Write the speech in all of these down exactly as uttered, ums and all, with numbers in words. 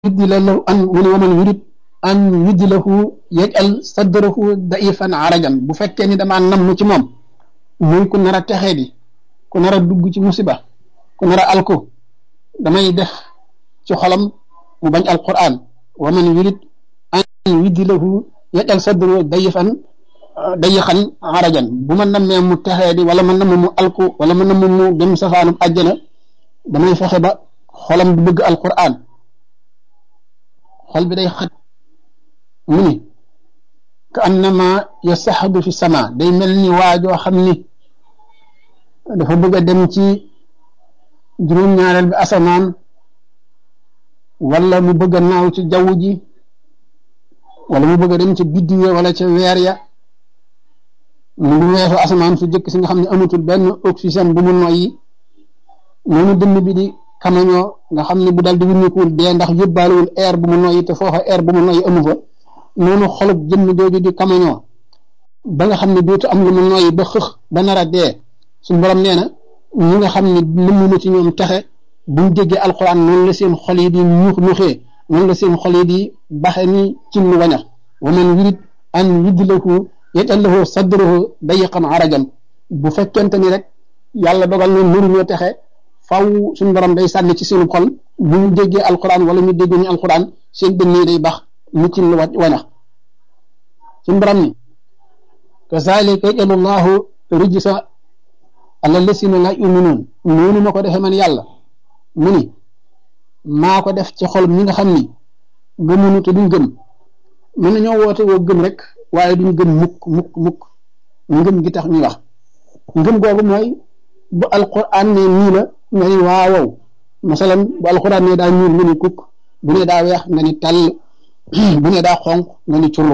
yudila lahu an mu ne waman yurid an yudilahu yajal sadrahu daifan arajan bu fekkee ni damaa namm ci moom muy ku nar a texee di ku nar a dugg ci musiba ku nar a alko damay def ci xolam mu bañ alquran waman yurid an yudilahu yajal sadrahu daifan dayixan arajan bu ma nammee mu texee di wala ma namm mu alko wala ma namm mu dem safaanum àjjana damay fexe ba xolam du bëgg alquran xol bi day xat mu ni ka annama yasaxadu fi sama day mel ni waajoo xam ni dafa bëgg a dem ci juróom-ñaareel bi asamaan wala mu bëgg a naaw ci jaww ji wala mu bëgg a dem ci biddiw wala ca weer ya mu du weesu asamaan su jëkk si nga xam ne amatul benn oxygène bu mu noyyi noonu dënn bi di kamañoo nga xam ne bu dal di wuññikuwul dee ndax yóbbaalewul air bu mu noyyi te foofa air bu mu noyyi amu fa noonu xolub jëmm jooju di kamañoo ba nga xam ne dootu am lu mu noyyi ba xëx ba nar a dee suñu borom nee na ñi nga xam ne limu na ci ñoom texe buñ déggee alquran noonu la seen xol yi di ñux ñuxee noonu la seen xol yi di baxe ni ci lu wañax wa man yurid an yudlahu yaj'al lahu sadrahu dayiqan arajan bu fekkente ni rek yàlla dogal na mënuñoo texe faw suñu borom day sànni ci seen xol bu ñu déggee alquran wala ñu déggee ñu alquran seen dënn yi day bax mu ci lu wañax suñu borom ni kazalika yaj'alu llahu rijsa ala lasina la yuminuun noonu ma ko defee man yàlla mu ni maa ko def ci xol ñi nga xam ni gëmunu te duñ gëm mën nañoo woote woo gëm rek waaye duñ gëm mukk mukk mukk ngëm gi tax ñuy wax ngëm googu mooy bu alquran ne nii la nga ni waawow masalan bu alquran ne daa ñuul nga ni kukk bu ne daa weex nga ni tàll bu ne daa xonq nga ni curlu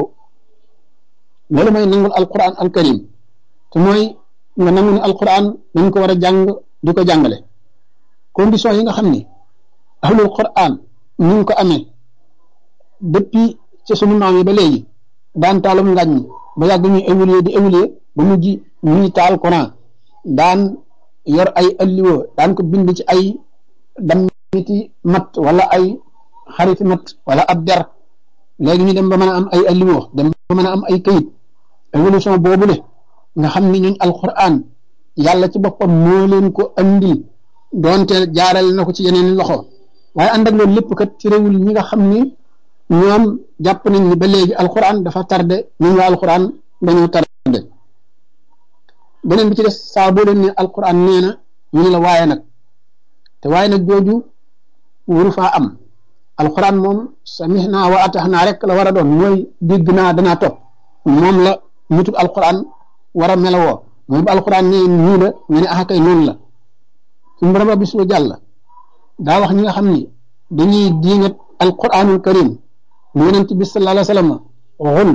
loolu mooy nangul alquran alkarim te mooy nga nangu ne alquran dañ ko war a jàng di ko jàngale condition yi nga xam ni ahlul quran ñu ngi ko amee depuis ci sunu maam yi ba léegi daan taalum ngàññ ba yàgg ñuy évoluer di évoluer ba mujj ñuy taal Quran daan yor ay alliwo daan ko bind ci ay dammiti mat wala ay xariti mat wala ab der léegi ñu dem ba mën a am ay alliwo dem ba mën a am ay kayit évolution boobule nga xam ni ñun alquran yàlla ci boppam moo leen ko andil doonte jaaral na ko ci yeneen loxo waaye ànd ak loolu lépp kat ci réewul ñi nga xam ni ñoom jàpp nañ ni ba léegi alquran dafa tardé ñun waa alquran dañoo tardé beneen bi ci des saa boo leen ne alquran nee na ñu ne la waaye nag te waaye nag jooju waru faa am alquran moom samihna wa ataxna rek la war a doon mooy dégg naa danaa topp moom la nitug alquran war a melawoo mooy bu alquran nee nii la nga ne ah kay noonu la suñu borom rabbi su jàll daa wax ñi nga xam ni dañuy diingat alquranul karim mu yonent bi sallallahu alayhi wa sallam xul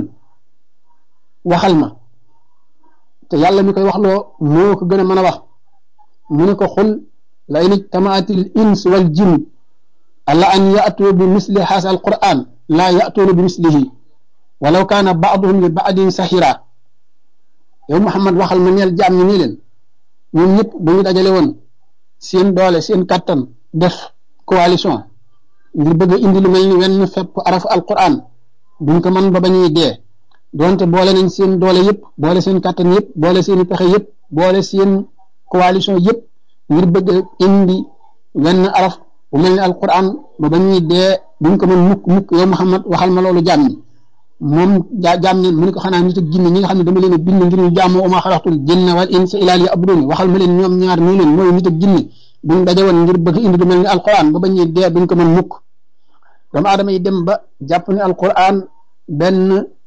waxal ma te yàlla mi koy wax loo moo ko gën a mën a wax mu ne ko xul la in ijtamaatil ins wal jinn ala an ya'tu bi misli haasa alquran laa ya'tuuna bi mislihi walaw kaana ba'duhum li ba'din sahira yow Muhammad waxal ma neel jaam ñi nii leen ñoom ñëpp bu ñu dajale woon seen doole seen kattan def coalition ngir bëgg a indi lu mel ni wenn fepp arafu alquran duñ ko mën ba bañuy dee donte boole nañ seen doole yëpp boole seen kattan yëpp boole seen pexe yëpp boole seen coalition yëpp ngir bëgg a indi wenn araf bu mel ni alquran ba bañuy dee duñ ko mën mukk mukk yow Muhammad waxal ma loolu jaam ñi moom jaa jaam ne mu ne ko xanaa nit ak jinne ñi nga xam ne dama leen a bind ngir ñu jaamu wa maa xalaqtul jinna wal insa illaa liya'buduun waxal ma leen ñoom ñaar nii leen mooy nit ak jinne buñ daje woon ngir bëgg indi lu mel ni alquran ba bañuy dee duñ ko mën mukk doomu aadama yi dem ba jàpp ne alquran benn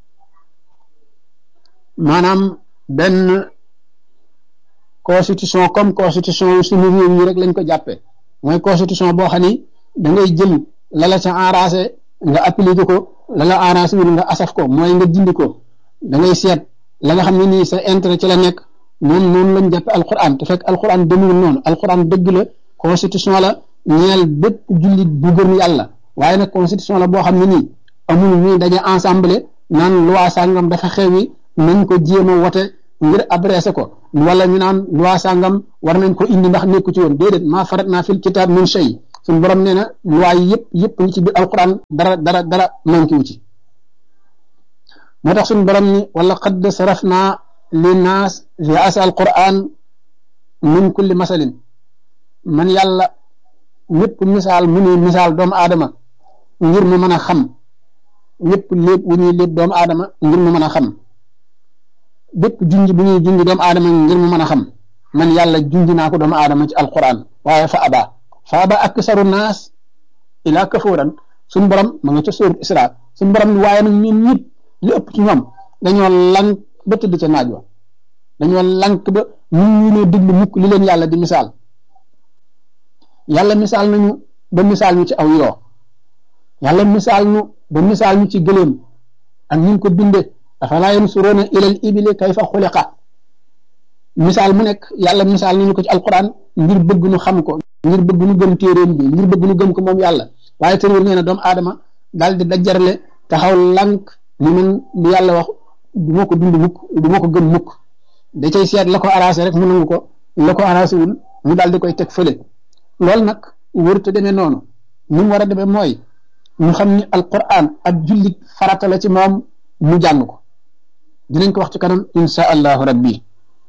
maanaam benn constitution comme constitution suñu réew yi rek lañ ko jàppee mooy constitution boo xam ni da ngay jël la la ca enragé nga appliqué ko la la arrangé wul nga asaf ko mooy nga dindi ko da ngay seet la nga xam ne nii sa intérêt ci la nekk noonu noonu lañ jàppe alquran te fekk alquran demul noonu alquran dëgg la constitution la ñeel bépp jullit bu gëm yàlla waaye nag constitution la boo xam ne nii amul ñuy daje ensemble naan loi sàngam dafa xewi nañ ko jéem a wote ngir adressé ko wala ñu naan loi sàngam war nañ ko indi ndax nekku ci woon déedéet maa farat naa fil kitaab min shay suñu borom nee na loi yëpp yëpp ngi ci biir alquran dara dara dara manqué wu ci moo tax suñu borom ni wala qad sarafna linnaas fi asa alquran min kulli masalin man yàlla lépp misaal mu ni misaal doomu aadama ngir mu mën a xam lépp lépp wu ñuy lépp doomu aadama ngir mu mën a xam bépp junj bu ñuy junj doomu aadama ngir mu mën a xam man yàlla junj naa ko doomu aadama ci alquran waaye fa aba fa aba aksaru naas ila kafuran suñu borom ma nga ca sóorat Isra suñu borom ni waaye nag ñun ñëpp li ëpp ci ñoom dañoo lank ba tëdd ca naaj wa dañoo lank ba ñu ñu ne déglu mukk li leen yàlla di misaal yàlla misaal nañu ba misaal ñu ci aw yoo yàlla misaal ñu ba misaal ñu ci gëléem ak ñu ko binde afalaa yansuruuna ilal ibili kayfa xuliqa misaal mu nekk yàlla misaal nañu ko ci alquran ngir bëgg nu xam ko ngir bëgg nu gëm téeréem bi ngir bëgg nu gëm ko moom yàlla waaye tëréwul nee na doomu aadama daal di dajjarle taxaw lank ni man li yàlla wax du ma ko dund mukk du ma ko gëm mukk da cay seet la ko arrangé rek mu nangu ko la ko arrangé wul mu daal di koy teg fële loolu nag wërta demee noonu ni mu war a demee mooy ñu xam ni alquran ak jullit farata la ci moom mu jàng ko dinañ ko wax ci kanam insha allahu rabbi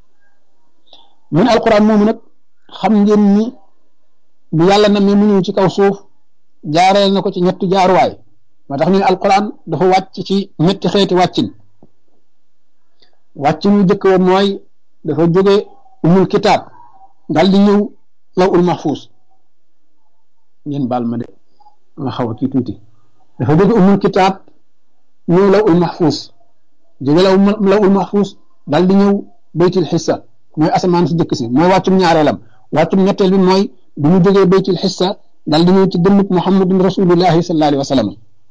mun alquran moomu nag xam ngeen ni bu yàlla na mu ñëw ci kaw suuf jaareel na ko ci ñetti jaaruwaay moo tax ñu ne alquran dafa wàcc ci ñetti xeeti wàccin wàccin wu jëkk wa mooy dafa jóge umul kitaab dal di ñëw law ul mahfuus ngeen baal ma de ma xaw a kii tuuti dafa jóge umul kitaab ñëw law ul mahfuus jóge law law ul mahfuus dal di ñëw baytul xissa mooy asamaan si jëkk si mooy wàccum ñaareelam wàccum ñetteel bi mooy bu mu jógee baytul xissa dal di ñëw ci dënnub muhammadun rasulullahi sallallahu alayhi wa sallam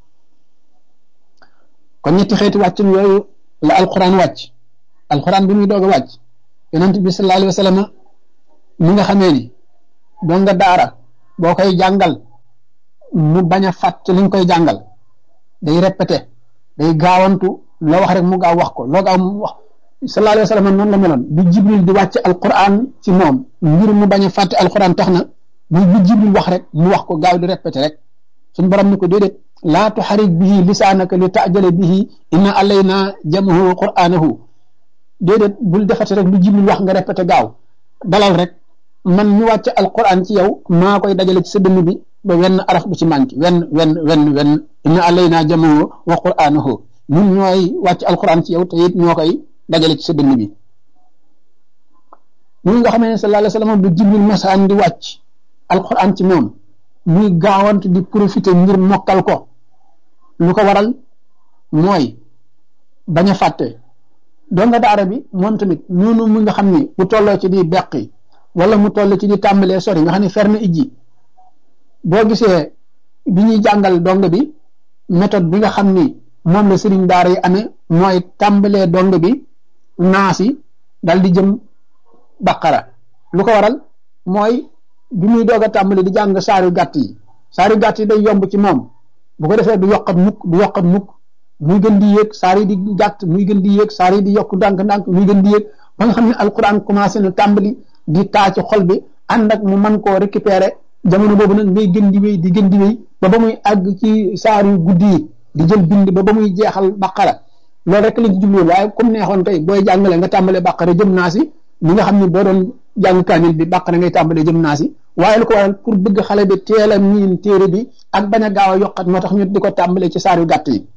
kon ñetti xeeti wàccum yooyu la alquran wàcc alquran bi muy doog a wàcc yonent bi sallallahu alayhi wa sallam mi nga xamee ni doo nga daara boo koy jàngal mu bañ a fàtte li nga koy jàngal day répété day gaawantu loo wax rek mu gaaw wax ko loo gaaw mu wax sallallahu alayhi wa sallam noonu la meloon bi jibril di wàcc alquran ci moom ngir mu bañ a fàtte alquran tax na bu bi jibril wax rek mu wax ko gaaw di répété rek suñu borom ni ko déedéet laa tuxarik bihi lisaanaka li taajale bihi inna alayna jamahu wa qur'anahu déedéet bul defate rek lu jibril wax nga répété gaaw dalal rek man ñu wàcc alquran ci yow maa koy dajale ci sa dënn bi ba wenn araf bu ci manqué wenn wenn wenn wenn inna alayna jamahu wa qur'anahu ñun ñooy wàcc alquran ci yow te it ñoo koy dajale ci sa dënn bi ñun nga xamee ne sallallahu alayhi wa sallam bu jibril masaan di wàcc alquran ci moom muy gaawant di profité ngir mokkal ko lu ko waral mooy bañ a fàtte doo nga daara bi moom tamit noonu mu nga xam ni bu tolloo ci di beqi wala mu toll ci di tàmbalee sori nga xam ne fer na ijji boo gisee bi ñuy jàngal dong bi méthode bi nga xam ni moom la sëriñ daara yi amee mooy tàmbalee dong bi naasi dal di jëm baqara lu ko waral mooy bi muy doog a tàmbali di jàng saari gàtt yi saari gàtt yi day yomb ci moom bu ko defee du yokkat mukk du yokkat mukk muy gën di yéeg saar yi di gàtt muy gën di yéeg saar yi di yokk ndànk-ndànk muy gën di yéeg ba nga xam ne alquran commencé na tàmbali di taa ci xol bi ànd ak mu mën koo récupérer jamono boobu nag ngay gën di wéy di gën di wéy ba ba muy àgg ci saar yu guddi yi di jël bind ba ba muy jeexal baqara loolu rek lañ ci jubluwoon waaye comme neexoon tey booy jàngale nga tàmbalee baqara jëm naa si li nga xam ne boo doon jàng kaamil bi baqara ngay tàmbalee jëm naa si waaye lu ko waral pour bëgg xale bi teel a miin téere bi ak bañ a gaaw a yokkat moo tax ñu di ko tàmbalee ci saar yu gàtt yi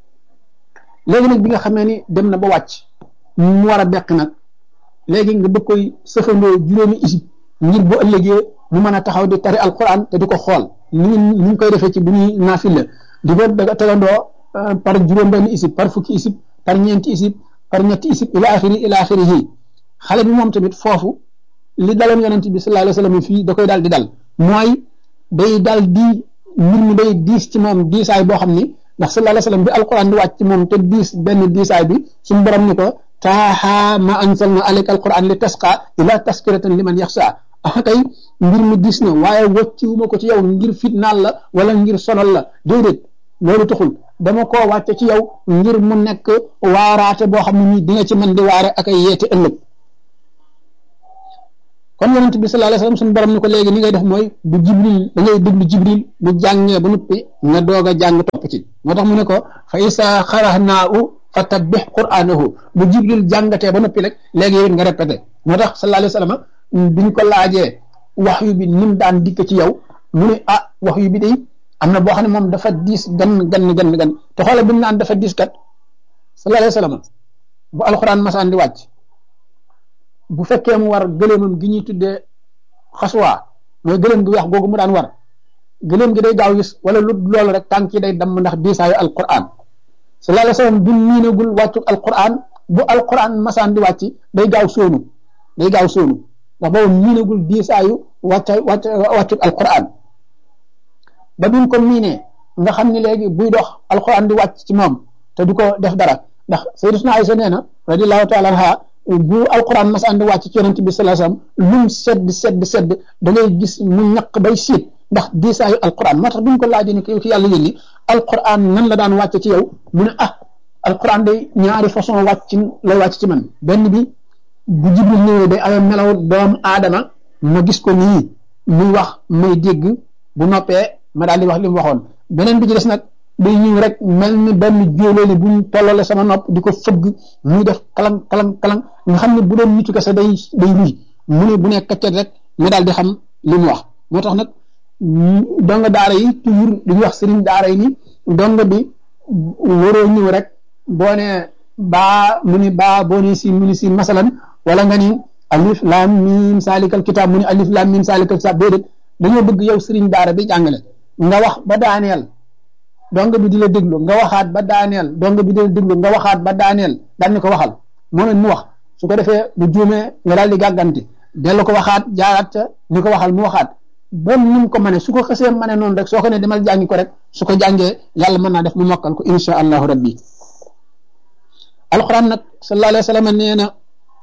léegi nag bi nga xamee ni dem na ba wàcc mu war a bekk nag léegi nga bëgg koy sëfandoo juróomi isib ngir bu ëllëgee mu mën a taxaw di tari alquran te di ko xool ni ni ñu koy defee ci bu ñuy naafila di ko tegandoo par juróom benn isib par fukki isib par ñeenti isib par ñetti isib ila axiri ila axirihi xale bi moom tamit foofu li daloon yonent bi sallallahu alayhi wa sallam fii da koy daal di dal mooy day daal di mbir mi day diis ci moom diisaay boo xam ni ndax sallallahu alayhi wa sallam bi alquran di wàcc ci moom te diis benn diisaay bi suñu borom ni ko taaha ma anzalna alayka alquran li tasqa ila taskiratan liman yaxsha ah kay mbir mi diis na waaye wàcciwuma ko ci yow ngir fitnaal la wala ngir sonal la déedéet loolu taxul dama koo wàcce ci yow ngir mu nekk waaraate boo xam ne nii di nga ci mën di waare ak ay yeete ëllëg kon yonent bi sallallahu alayhi wasallam suñu borom ni ko léegi li ngay def mooy bu jibril da ngay déglu jibril bu jàngee ba noppi nga doog a jàng topp ci moo tax mu ne ko fa isa xarahnaahu fatabbih qur'anahu bu jibril jàngatee ba noppi rek léegi yow nga répété moo tax sallallahu alayhi wasallam biñ ko laajee waxyu bi nim daan dikk ci yow mu ne ah waxyu bi day am na boo xam ne moom dafa diis gan gan gan gan te xoolal bi mu naan dafa diis kat sallallahu alayhi wasallam bu alxuraan masaan di wàcc bu fekkee mu war gëléemam gi ñuy tuddee xaswaa mooy gëléem gi weex googu mu daan war gëléem gi day gaaw gis wala lu loolu rek tànk yi day damm ndax diisaayu alquran sallallahu alayhi wasallam bi miinagul wàccu alquran bu alquran masaan di wàcc day gaaw sóonu day gaaw sóonu ndax boobu miinagul diisaayu wàcca wàcc wàccu alquran ba bi mu ko miinee nga xam ni léegi buy dox alquran di wàcc ci moom te du ko def dara ndax sayyidatuna Aysa nee na radiyallahu ta'ala anha bu alquran masaan di wàcc ci yonent bi sallallahu alayhi wasallam lum sedd sedd sedd da ngay gis mu ñaq bay siit ndax diisaayu alquran moo tax duñ ko laajee ni ko yow ci yàlla yónni alquran nan la daan wàcc ci yow mu ne ah alquran day ñaari façon wàcc lay wàcc ci man benn bi bu jibril ñëwee day amee melaw doomu aadama ma gis ko nii muy wax may dégg bu noppee ma daal di wax li mu waxoon beneen bi ci des nag day ñëw rek mel ni benn jóolóoli buñ tollale sama nopp di ko fëgg muy def kalang kalang kalang nga xam ne bu doon nitu kese day day ruy mu ne bu nekk kaccet rek ma daal di xam li mu wax moo tax nag donga daara yi toujours dañuy wax sëriñ daara yi ni donga bi waroo ñëw rek boo ne baa mu ni baa boo ne siin mu ni siin masalan wala nga ni alif lam mim salikal kitab mu ni alif lam mim salikal kitab déedéet dañoo bëgg yow sëriñ daara bi jàngale nga wax ba daaneel donga bi di la déglu nga waxaat ba daaneel donga bi di la déglu nga waxaat ba daaneel daan ni ko waxal moo ne mu wax su ko defee bu juumee nga daal di gàgganti dellu ko waxaat jaaraat ca ni ko waxal mu waxaat bon ni mu ko mane su ko xësee mane noonu rek soo ko ne demal jàngi ko rek su ko jàngee yàlla mën naa def mu mokkal ko insha allahu rabbi alquran nag sallallahu alayhi wa sallam nee na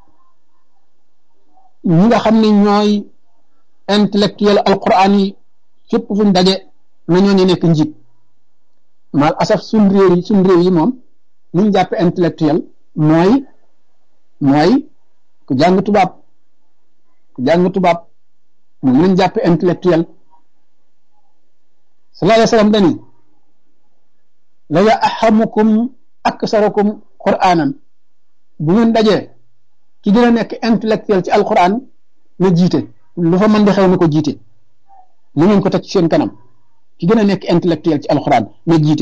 ñi nga xam ne ñooy intellectuel alquran yi fépp fuñ daje na ñoo ñu nekk njiit mal asaf suñ réew yi suñ réew yi moom liñ jàppe intellectuel mooy mooy ku jàng tubaab ku jàng tubaab moom lañ jàppe intellectuel sallallahu alayhi wa sallam dani la ya ahamukum aksarukum qur'anan bu ngeen dajee ki gën a nekk intellectuel ci alquran na jiite lu fa mën di xew na ko jiite li ngeen ko teg ci seen kanam ki gën a nekk intellectuel ci alquran na jiite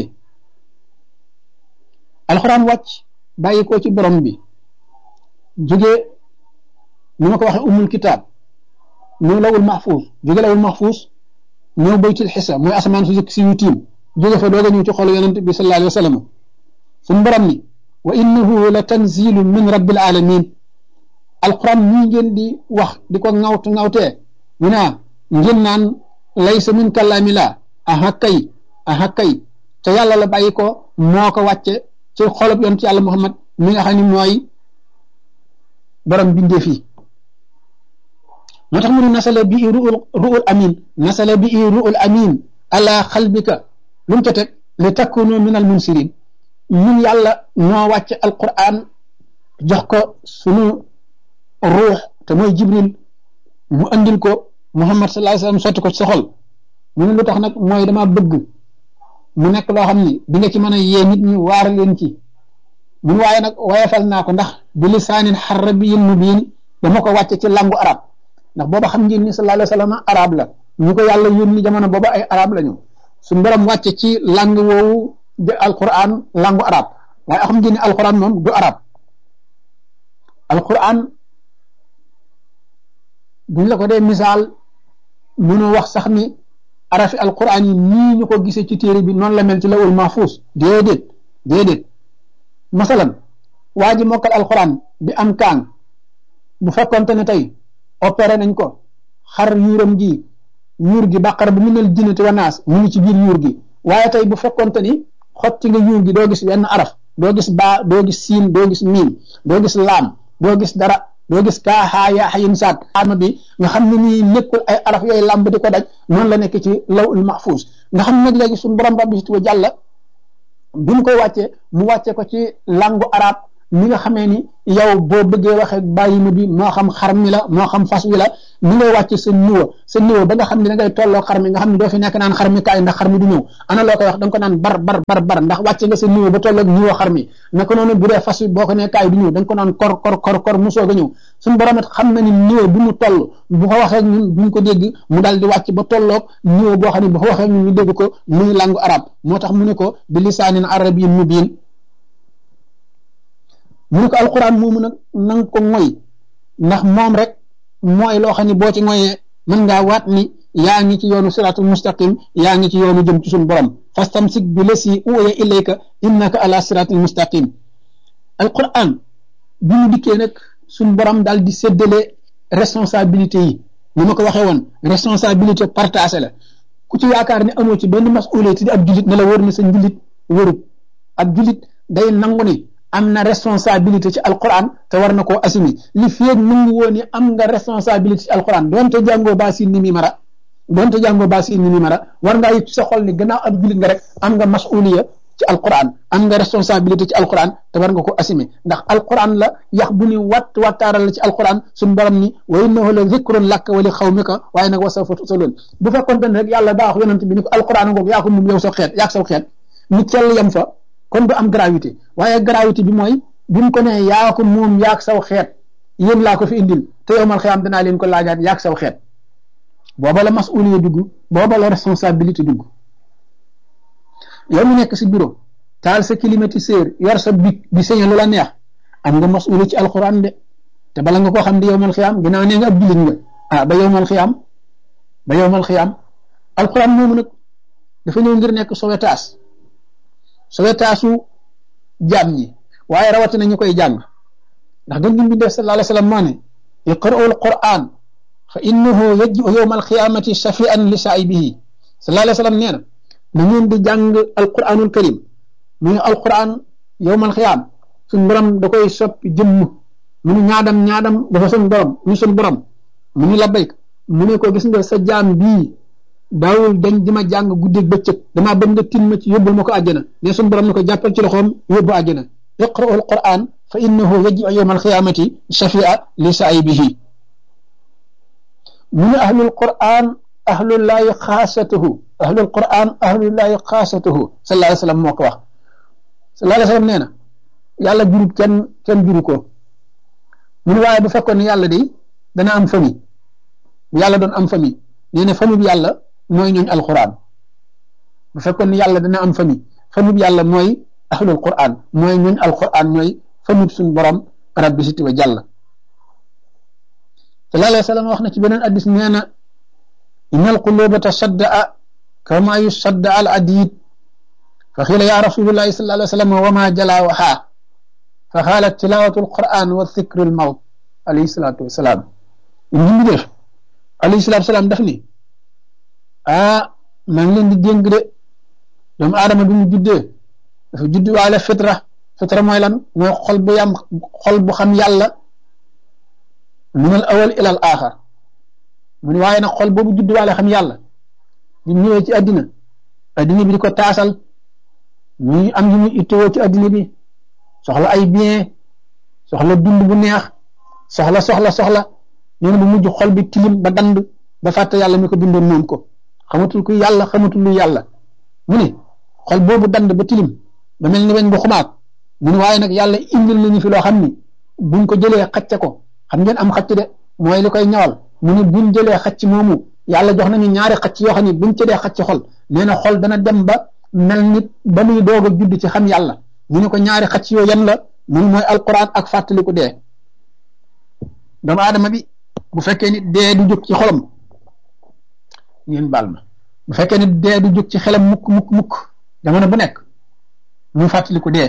alquran wàcc bàyyi ko ci borom bi jógee ni ma ko waxee umul kitaab ñëw lawul mahfuus jóge lawul mahfuus ñëw baytul xisa mooy asamaan su jëkk si yu tiim jóge fa doog a ñëw ci xolu yonent bi sallallahu alayhi wa sallam suñu borom ni wa innahu la tanzilu min rabbil alamin alquran ñii ngeen di wax di ko ŋawt ŋawtee ñu naa ngeen naan laysa min kalaami la aha kay aha kay te yàlla la bàyyi ko moo ko wàcce ci xolub yonent yàlla Muhammad mi nga xam ne mooy borom bindee fii moo tax mu ne nasala bi ruul ruul amin nasala bi ruul amin ala xalbika lu mu ca teg li takunu min al munsirin ñun yàlla ñoo wàcce alquran jox ko sunu ruux te mooy jibril mu andil ko muhammad sallallahu alayhi wasallam sotti ko ci sa xol mu ne lu tax nag mooy dama bëgg mu nekk loo xam ni di nga ci mën a yee nit ñi waar leen ci mun waaye nag wayefal naa ko ndax bi lisaanin xarabiyyin mubiin dama ko wàcce ci langu arab ndax booba xam ngeen ni sallallahu alayhi wasallam arab la ñu ko yàlla yónni jamono booba ay arab lañu suñu borom wàcce ci lang woowu de alquran langu arab waaye xam ngeen ni alquran moom du arab alquran buñ la ko dee misaal mënoo wax sax ni arafi alquran yi nii ñu ko gisee ci téere bi noonu la mel ci lawul mahfuus déedéet déedéet masalan waa ji mokkal alquran bi am kaang bu fekkonte ne tey opéré nañ ko xar yuuram gi yuur gi bàqara bu minal jinnati wa naas mu ngi ci biir yuur gi waaye tey bu fekkonte ni xotti nga yuur gi doo gis wenn araf doo gis baa doo gis siin doo gis miim doo gis laam doo gis dara doo gis kaaxaa yaa xayin saat ama bi nga xam ne nii nekkul ay araf yooyu làmb di ko daj noonu la nekk ci lawul mahfuus nga xam ne nag léegi suñu borom rabbi wa jàlla bi mu koy wàccee mu wàccee ko ci langu arab ni nga xamee ni yow boo bëggee waxee bàyyi ma bi moo xam xar mi la moo xam fas wi la ni ngay wàcc sa niveau sa niveau ba nga xam ne da ngay tolloo xar mi nga xam ne doo fi nekk naan xar mi kaay ndax xar mi du ñëw ana loo koy wax da nga ko naan bar bar bar bar ndax wàcc nga sa niveau ba tolloog niveau xar mi naka noonu bu dee fas wi boo ko nee kaay du ñëw da nga ko naan kor kor kor kor mu soog a ñëw suñu borom it xam na ni niveau bi mu toll bu ko waxee ñun duñ ko dégg mu daal di wàcc ba tolloog niveau boo xam ne bu ko waxee ñun ñu dégg ko muy langue arabe moo tax mu ne ko bi lisaanin arabiyyin mubiin mu ne ko alquran moomu nag na nga ko moy ndax moom rek mooy loo xam ne boo ci moyee mën ngaa waat ni yaa ngi ci yoonu siraatul mustaqim yaa ngi ci yoonu jëm ci suñu borom fastamsik bi lasi uwaya ilayka innaka ala siraatil mustaqim alquran bi mu dikkee nag suñu borom daal di séddale responsabilité yi ni ma ko waxee woon responsabilité partagée la ku ci yaakaar ne amoo ci benn masuuliyati di ab jullit ne la wër na sa njullit wërut ab jullit day nangu ni am na responsabilité ci alquran te war na koo assumi li feeg nangu woon ni am nga responsabilité ci alquran doonte jàngoo baa siin ni mi mara doonte jàngoo baa siin ni mi mara war ngaa yëg ci sa xol ni gannaaw ab jullit nga rek am nga masuuliya ci alquran am nga responsabilité ci alquran te war nga ko assumé ndax alquran la yax bu ni watt wattaaral la ci alquran suñu borom ni wa innahu la zikrun laka wa li xawmika waaye nag wa sawfa tusaloon bu fekkoon ne rek yàlla daa wax yonent bi ni ko alquran ngoog yaa ko moom yow sa xeet yaa saw xeet ni cell yem fa kon du am gravité waaye gravité bi mooy bi mu ko ne yaa ko moom yaa saw xeet yéen laa ko fi indil te yow mal xiyaam danaa leen ko laajaat yaa saw xeet booba la masuuliya dugg booba la responsabilité dugg yow mi nekk si bureau taal sa climatiseur yor sa bic di sañe lu la neex am nga masuuliya ci alxuraan de te bala nga koo xam di yow mal xiyaam ginnaaw nee nga ab jullit nga ah ba yow mal xiyaam ba yow mal xiyaam alxuraan moomu nag dafa ñëw ngir nekk sowetaas sowetaasu jaam ñi waaye rawatina ñu koy jàng ndax gën gi bi def sallallahu alayhi wa sallam moo ne iqra'u alquran fa innahu yaji'u yawma alqiyamati shafi'an li saa'ibihi sallallahu alayhi wa sallam nee na na ngeen di jàng alquranul karim muy alquran yawmal xiyaam suñ borom da koy soppi jëmm mu ni ñaadam ñaadam dafa suñ borom ñu suñ borom mu ni labbayk mu ne ko gis nga sa jaam bii daawul dañ di ma jàng guddeeg bëccëg damaa bëgg nga tin ma ci yóbbul ma ko àjjana ne suñ borom ne ko jàppal ci loxoom yóbbu àjjana iqra'u alquran fa innahu yaji'u yawmal qiyaamati shafi'a li saa'ibihi mu ne ahlul quran ahlullahi xaasatuhu ahlul quran ahlullahi xaasatuhu sallallahu alayhi wa sallam moo ko wax sallallahu alayhi wa sallam nee na yàlla jurut kenn kenn juru ko mu ne waaye bu fekkoon ne yàlla de dana am famille bu yàlla doon am famille nee na famille bi yàlla mooy ñooñ alquran bu fekkoon ne yàlla dana am famille famille bi yàlla mooy ahlul quran mooy ñooñ alquran mooy famille suñu borom rabbi siti wa jàlla sallallahu alayhi wa sallam wax na ci beneen addis nee na inna alquluba tasaddaa kama yusadda al adid fa xiila ya rasulullahi sallallahu alayhi wa sallam wa ma jalaawaha fa xaalat tilawatu alquran wa dhikru almawt alayhi salatu wasalaam ñu ngi def alayhi salatu wasalaam daf ni ah maa ngi leen di dénk de doomu aadama bi mu juddee dafa judd waale fitra fitra mooy lan mooy xol bu yam xol bu xam yàlla min al awal ila al axar mu ne waaye nag xol boobu judd waale xam yàlla di ñëwee ci addina addina bi di ko taasal muy am ñu muy ittewoo ci addina bi soxla ay bien soxla dund bu neex soxla soxla soxla nee na bu mujj xol bi tilim ba dand ba fàtte yàlla mi ko bindoon moom ko xamatul ku yàlla xamatul lu yàlla mu ne xol boobu dand ba tilim ba mel ni weñ bu xumaat mu ne waaye nag yàlla indil nañu fi loo xam ni buñ ko jëlee xacce ko xam ngeen am xacc de mooy li koy ñawal mu ne buñ jëlee xacc moomu yàlla jox nañu ñaari xacc yoo xam ne buñ ci dee xacc xol nee na xol dana dem ba mel nit ba muy doog a judd ci xam yàlla mu ne ko ñaari xacc yoo yan la mun mooy alquran ak fàttaliku dee doomu aadama bi bu fekkee ni dee du jóg ci xolam ngeen baal ma bu fekkee ni dee du jóg ci xelam mukk mukk mukk jamono bu nekk mu fàttaliku dee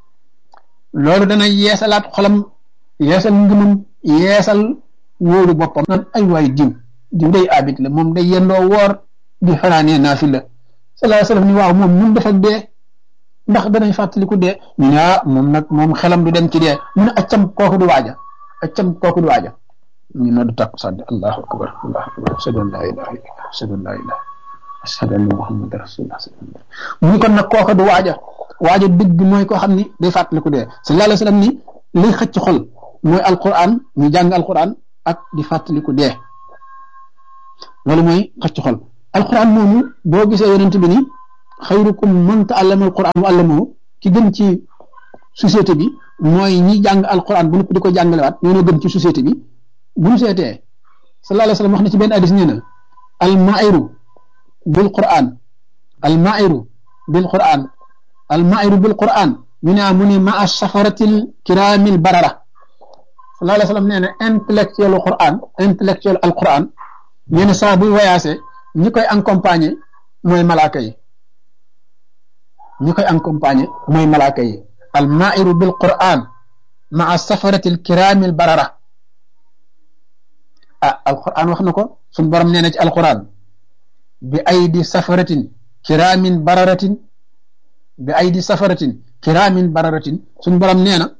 loolu dana yeesalaat xolam yeesal ngëmam yeesal wóolu boppam naan ay waay diw diw day abit la moom day yendoo woor di fanaanee naafi la sallallahu alayhi wa sallam ni waaw moom mun def ak dee ndax danañ fàttaliku dee ñu ne ah moom nag moom xelam du dem ci dee mu ne accam kooku du waaja accam kooku du waaja ñu ne du takku sàddi allahu akbar allahu akbar ashhadu an la ilaha illallah ashhadu an la ilaha ashhadu anna muhammadan rasulullah mu ni kon nag kooku du waaja waaja dëgg mooy koo xam ni day fàttaliku dee sallallahu alayhi wa sallam ni liy xëcc xol mooy alquran ñu jàng alquran ak di fàttaliku dee loolu mooy xëcc xol alquran moomu boo gisee yonent bi ni xayrukum man ta'allama alquran wa allamahu ki gën ci société bi mooy ñi jàng alquran bu di ko jàngalewaat ñoo gën ci société bi bu ñu seetee sallallahu alayhi wa sallam wax na ci benn hadis nee na almairu bil quran almairu bil quran almairu bil quran ñu ne mu ne maa safaratil kiramil barara sallallahu alayhi wa sallam nee na intellectuel quran intellectuel alquran nee na saa buy voyagé ñi koy accompagner mooy malaaka yi ñi koy accompagner mooy malaaka yi almairu bil quran maa safaratil kiramil barara ah alquran wax na ko suñ borom nee na ci alquran bi aydi safaratin kiramin bararatin bi aydi safaratin kiramin bararatin suñ borom nee na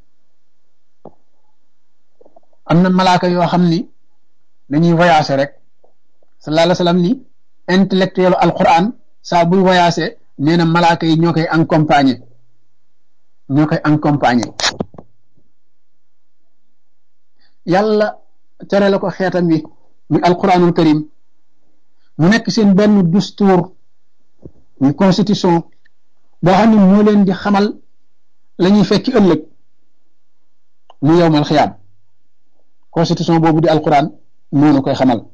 am na malaaka yoo xam ni dañuy voyager rek sallallahu alayhi wa sallam ni intellectuel alquran saa buy voyager nee na malaaka yi ñoo koy accompagner ñoo koy accompagner yàlla tere la ko xeetam wi muy alquranul karim mu nekk seen benn dustuur muy constitution boo xam ne moo leen di xamal la ñuy fekki ëllëg mu yowmal xiyaam constitution boobu di alquran moo nu koy xamal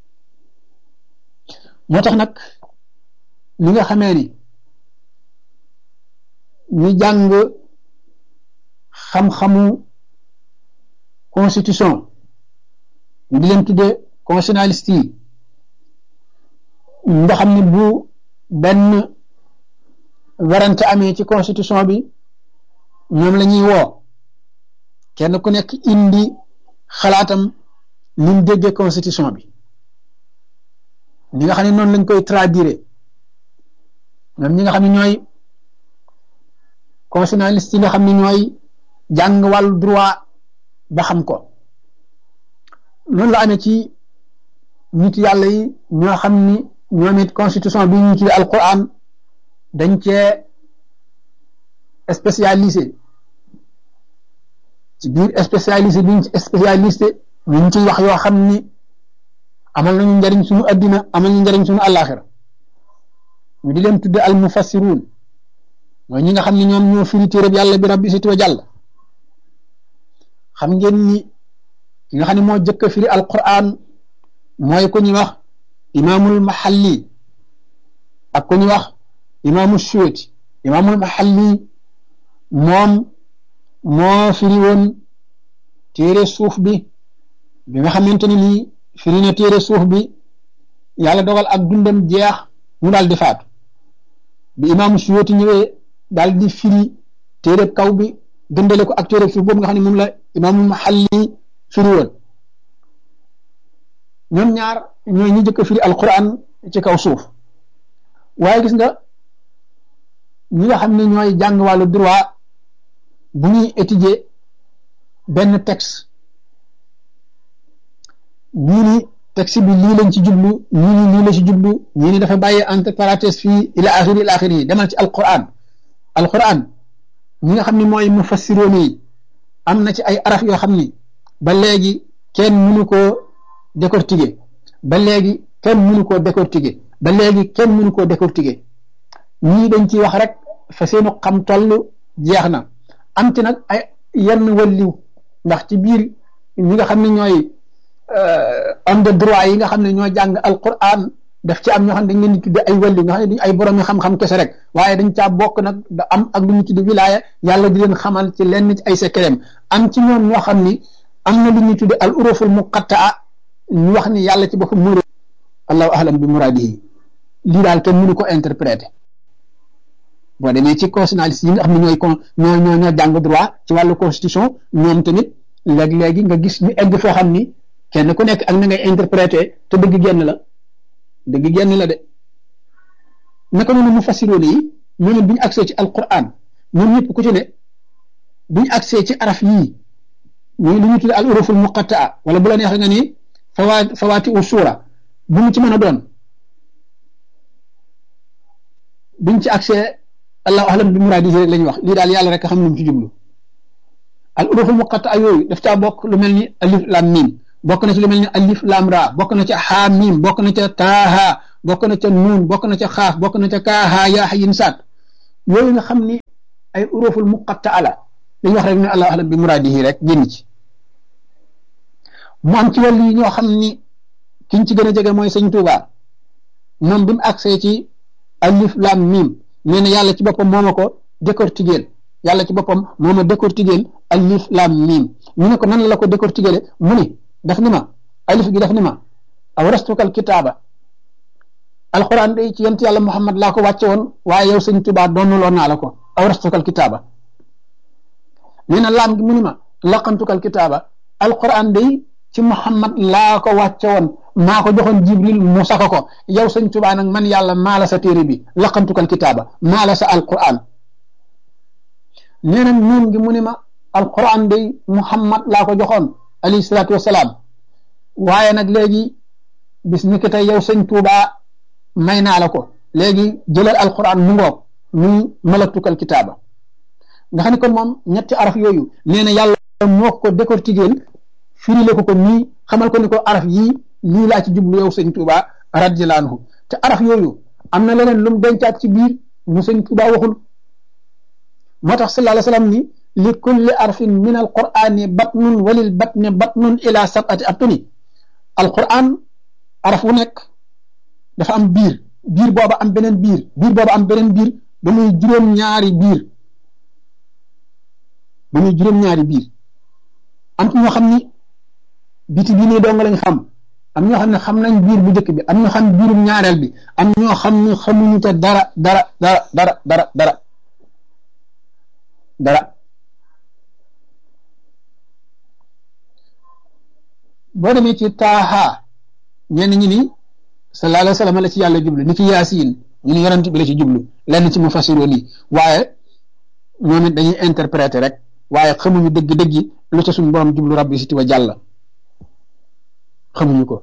moo tax nag li nga xamee ni ñu jàng xam-xamu constitution ñu di leen tuddee constitutionnaliste yi nga xam ne bu benn warante amee ci constitution bi ñoom la ñuy woo kenn ku nekk indi xalaatam ni mu déggee constitution bi ñi nga xam ne noonu lañ koy traduire ñoom ñi nga xam ne ñooy constitutionnaliste yi nga xam ne ñooy jàng wàllu droit ba xam ko noonu la amee ci nit yàlla yi ñoo xam ni ñoom it constitution bi ñu tuddee alquran dañ cee spécialisé ci biir spécialisé bi ñu ci spécialisé ñu ngi ciy wax yoo xam ni amal nañu njariñ suñu addina amal nañu njariñ suñu àllaaxira ñu di leen tuddee al mufassiruun mooy ñi nga xam ne ñoom ñoo firi téereb yàlla bi rabbi siti wa jàll xam ngeen ni ki nga xam ne moo jëkk a firi alquran mooy ku ñuy wax imaamul mahalli ak ku ñuy wax imaamu shuuti imaamul mahalli moom moo firi woon téere suuf bi bi nga xamante ni nii firi na téere suuf bi yàlla dogal ak dundam jeex mu daal di faatu bi imaamu shuuti ñëwee daal di firi téere kaw bi gëndale ko ak téere suuf boobu nga xam ne moom la imaamul mahalli firi woon ñoom ñaar ñooy ñi jëkk a firi alquran ci kaw suuf waaye gis nga ñi nga xam ne ñooy jàng wàllu droit bu ñuy étudier benn texte ñii ni texte bi lii lañ ci jublu ñii ni lii la ci jublu ñii ni dafa bàyyi entre parenthèses fii ila axiri ila axiri yi demal ci alquran alquran ñi nga xam ne mooy mufassiroon yi am na ci ay araf yoo xam ni ba léegi kenn mënu koo décortiquer ba léegi kenn mënu koo décortiquer ba léegi kenn mënu koo décortiquer ñii dañ ciy wax rek fa seenu xam toll jeex na am ci nag ay yenn walliw ndax ci biir ñi nga xam ne ñooy homme de droit yi nga xam ne ñoo jàng alquran daf ci am ñoo xam ne dañ leen di tudde ay walliw nga xam ne duñ ay borom yi xam-xam kese rek waaye dañ caa bokk nag da am ak lu ñu tudde wilaaya yàlla di leen xamal ci lenn ci ay secret am ci ñoom ñoo xam ni am na lu ñuy tudde al uruful muqattaa ñu wax ni yàlla ci boppam mu allahu ahlam bi muradihi lii daal kenn mënu ko interpréter boo demee ci constitutionnaliste yi nga xam ne ñooy con ñoo ñoo ñoo jàng droit ci wàllu constitution ñoom tamit léeg-léegi nga gis ñu egg foo xam ni kenn ku nekk ak na ngay interpréter te dëgg génn la dëgg génn la de naka noonu mu fassiroon yi ñoo ne bu ñu agsee ci alquran ñoom ñëpp ku ci ne bu ñu agsee ci araf yii ñu lu ñu tuddee al uruful muqattaa wala bu la neex nga ni fawaat fawaati u suura bu mu ci mën a doon buñ ci accès allahu ahlam bi muraadihi rek la ñuy wax lii daal yàlla rek xam lu mu ci jublu al uruful muqatta yooyu daf caa bokk lu mel ni alif lam mim bokk na ci lu mel ni alif lam ra bokk na ca xaa mim bokk na ca taaha bokk na ca nuun bokk na ca xaaf bokk na ca kaaha yaa xayin saat yooyu nga xam ni ay uruful muqatta la dañu wax rek ne allahu alam bi muraadihi rek génn ci mu am ci wàllu yi ñoo xam ni kiñ ci gën a jege mooy sëñ Tuuba moom bi mu agsee ci alif lam mim nee na yàlla ci boppam moo ma ko décortiquer yàlla ci boppam moo ma décortiquer alif lam mim ñu ne ko nan la ko décortiquer mu ni daf ni ma alif gi daf ni ma awrastukal kitaaba alquran day ci yent yàlla Muhammad laa ko wàcce woon waaye yow sëñ Tuuba doonuloo naa la ko awrastukal kitaaba nee na laam gi mu ni ma laqantukal kitaaba alquran day ci Muhammad laa ko wàcce woon maa ko joxoon Jibril mu saka ko yow sëñ Tuuba nag man yàlla maa la sa téere bi laqantukal kitaaba maa la sa alquran nee na nuun gi mu ni ma alquran day Muhammad laa ko joxoon alayhi salaatu wasalaam waaye nag léegi bis ni ki tey yow sëñ Tuuba may naa la ko léegi jëlal alquran mu ngoog muy malaktukal kitaaba nga xam ne kon moom ñetti araf yooyu nee na yàlla moo ko décortiquer firile ko ko nii xamal ko ni ko araf yii lii laa ci jublu yow sëñ Tuuba radiyallahu anhu te araf yooyu am na leneen lu mu dencaat ci biir mu sëñ Tuuba waxul moo tax sallallahu alayhi wa sallam ni li kulli arfin min alqurani batnun walil batni batnun ila sab'ati abtuni alquran araf wu nekk dafa am biir biir booba am beneen biir biir booba am beneen biir ba muy juróom-ñaari biir ba muy juróom-ñaari biir am ñoo xam ni biti bii nii dong lañ xam am ñoo xam ne xam nañ biir bu njëkk bi am ñoo xam biirum ñaareel bi am ñoo xam ne xamuñu te dara dara dara dara dara dara dara boo demee ci taaha ñenn ñi ni sallallahu alayhi wa sallam la ci yàlla jublu ni ki yaasiin ñu ni yonent bi la ci jublu lenn ci mu fasiroon yi waaye ñoom it dañuy interpréter rek waaye xamuñu dëgg-dëgg lu ca suñu borom jublu rabbi siti wa jàlla xamuñu ko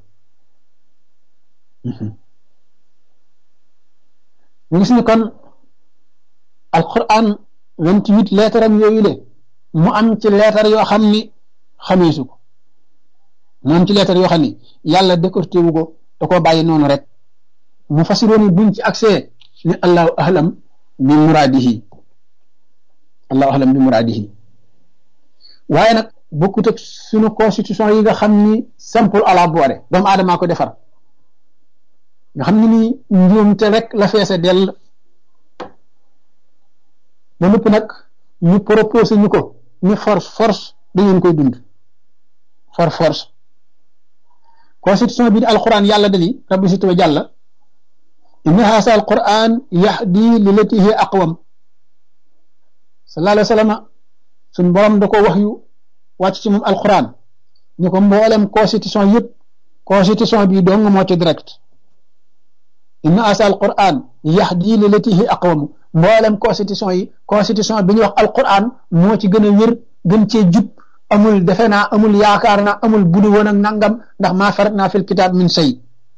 ñu gis ni kon alquran vingt-huit lettre am yooyu le mu am ci lettre yoo xam ni xameesu ko mu am ci lettre yoo xam ni yàlla décorté wu ko da koo bàyyi noonu rek mu fasiroon yi buñ ci accès ni allahu ahlam bi muraadihi allahu ahlam bi muraadihi waaye nag bokkut ak suñu constitution yi nga xam ni simple à la boore doomu aadamaa ko defar nga xam ni nii njuumte rek la feese dell ba nëpp nag ñu proposé ñu ko ñu force force dangeen koy dund for force constitution bi di alquran yàlla dani rabbi situ wa jàlla inna haasa alquran yahdi lillati hiya aqwam sallallahu alayhi wa sallam suñ borom da ko wax yu wàcc ci moom alquran ñu ko mboolem constitution yëpp constitution bi dong moo ci direct inna haasa alquran yahdi lillati hiya aqwam mboolem constitution yi constitution bi ñuy wax alquran moo ci gën a wér gën cee jub amul defe naa amul yaakaar naa amul budu woon ak nangam ndax maa farat naa fil kitaab min shay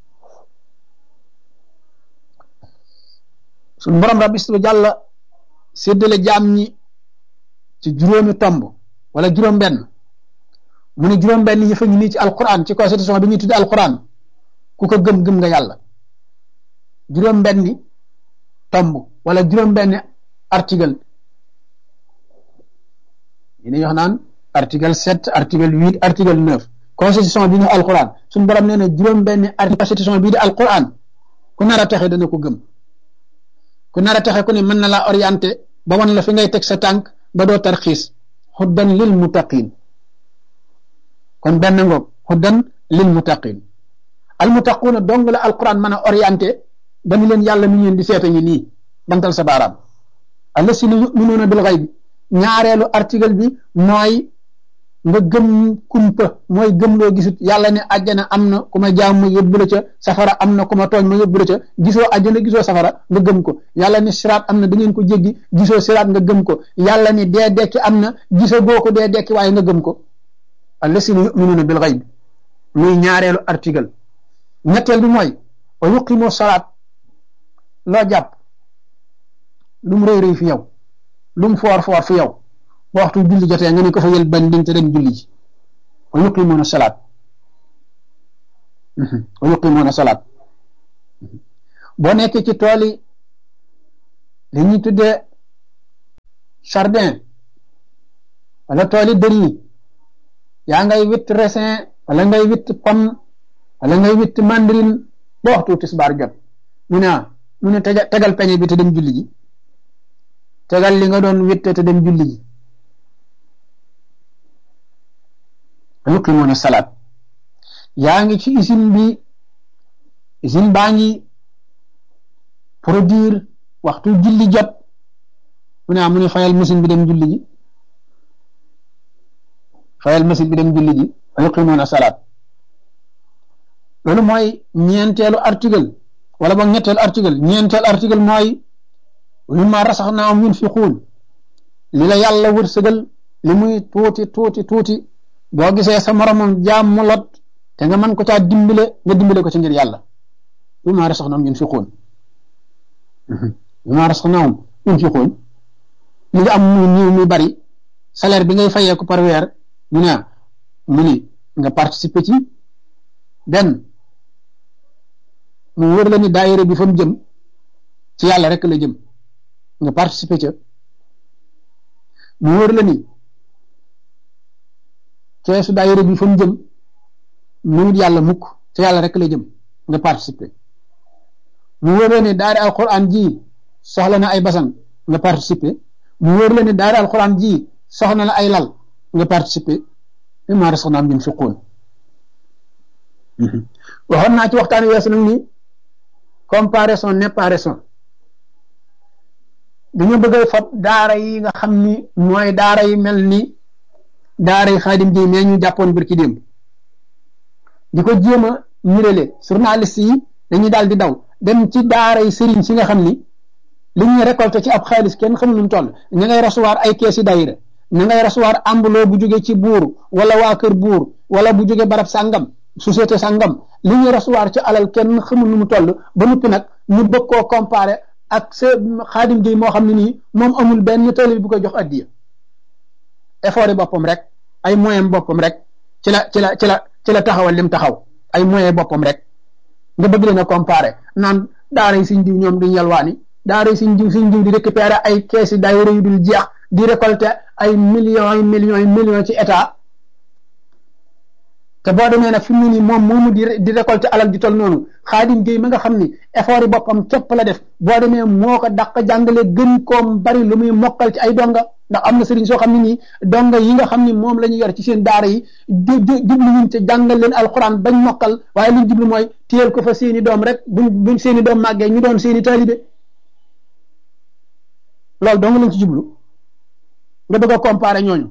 suñ borom rabbi su jàlla séddale jaam ñi ci juróomi tomb wala juróom benn mu ne juróom benn yi fa ñu nii ci alquran ci constitution bi ñuy tudde alquran ku ko gëm gëm nga yàlla juróom benni tomb wala juróom benni article yi ñuy wax naan article sept article huit article neuf constitution bi ñu alquran suñu borom nee na juróom benni article constitution bii di alquran ku nar a texe dana ko gëm ku nar a texe ku ne mën na laa orienté ba wan la fi ngay teg sa tànk ba doo tarxiis xuddan lil muttaqin kon benn ngoog xuddan lil muttaqin al muttaquuna dong la alquran mën a orienté ba ni leen yàlla mi ngeen di seeta ngi nii bantal sa baaraam allasina yuminuuna bil xaybi ñaareelu article bi mooy nga gëm kumpa mooy gëm loo gisut yàlla ne àjjana am na ku ma jaam ma yóbbu la ca safara am na ku ma tooñ ma yóbbu la ca gisoo àjjana gisoo safara nga gëm ko yàlla ne siraat am na da ngeen ko jéggi gisoo siraat nga gëm ko yàlla ne dee dekki am na gisoo boo ko dee dekki waaye nga gëm ko allasina yuminuuna bil xaybi muy ñaareelu article ñetteel bi mooy wa yuqimu salaat loo jàpp lu mu rëy rëy fi yow lu mu foor foor fi yow ba waxtu julli jotee nga ne ko fa yël banding te dem julli ji wa yuqimuuna salaat wa yuqimuuna salaat boo nekkee ci tool yi li ñuy tuddee jardin wala tool yi dër yi yaa ngay witt raisin wala ngay witt pomme wala ngay witt mandarine ba waxtu tisbaar jot mu ne ah mu ne tegal peñe bi te dem julli ji tegal li nga doon witte te dem julli ji yuqimuuna salaat yaa ngi ci usine bi usine baa ngi produire waxtu julli jot mu ne ah mu ne fayal machine bi dem julli ji fayal machine bi dem julli ji yuqimuuna salaat loolu mooy ñeenteelu article wala boog ñetteelu article ñeenteelu article mooy mimmaa rasaxnaahum yunfiquun li la yàlla wërsëgal li muy tuuti tuuti tuuti boo gisee sa moromam jaam mu lot te nga mën ko caa dimbale nga dimbale ko ci ngir yàlla mimmaa rasaxnaahum yunfiquun mimmaa rasaxnaahum yunfiquun li nga am muy ñëw muy bari salaire bi ngay fayee ko par weer mu ne mu ni nga participer ci benn mu wër la ni daayira bi fa mu jëm ci yàlla rek la jëm nga participer ca mu wër la ni keesu daayira bi fa mu jëm mënut yàlla mukk ci yàlla rek la jëm nga participer mu wër la ni daara alquran ji soxla na ay basan nga participer mu wër la ni daara alquran ji soxla na ay lal nga participer mimmaa razaqnaahum yunfiquun waxoon naa ci waxtaan weesu nag ni comparaison n'est pas raison dañu bëgg a fab daara yi nga xam ni mooy daara yi mel ni daara yi Xaadim ji mais ñu jàppoon bir ci démb di ko jéem a ñurale journaliste yi dañuy daal di daw dem ci daara yi sëriñ si nga xam ni li ñuy récolté ci ab xaalis kenn xamul nu mu toll ña ngay recevoir ay keesi daayira ña ngay recevoir ambuloo bu jóge ci buur wala waa kër buur wala bu jóge barab sàngam société sàngam li ñuy recevoir ci alal kenn xamul nu mu toll ba noppi nag ñu bëgg koo comparé ak sa Xaadim Géey moo xam ne nii moom amul benn télé bu koy jox addiya effort yi boppam rek ay moyen boppam rek ci la ci la ci la ci la taxawal lim taxaw ay moyen boppam rek nga bëgg leen a comparé naan daara yi siñ diw ñoom duñ yalwaani daara yi siñ diw siñ diw di récupérer ay keesi daayira yu dul jeex di récolter ay millions yi millions yi millions ci état te boo demee nag fi mu ne nii moom moomu di di récolter alal di tol noonu Xaadim Géey ma nga xam ni effort yi boppam képp la def boo demee moo ko dàq jàngale gën koom bari lu muy mokkal ci ay donga ndax am na sëriñ soo xam ne nii donga yi nga xam ni moom la ñu yor ci seen daara yi jublu wuñ ca jàngal leen alxuraan bañ mokkal waaye liñ jublu mooy téyel ko fa seeni doom rek buñ buñ seeni doom màggee ñu doon seeni taalibe loolu dong lañ ci jublu nga bëgg a comparer ñooñu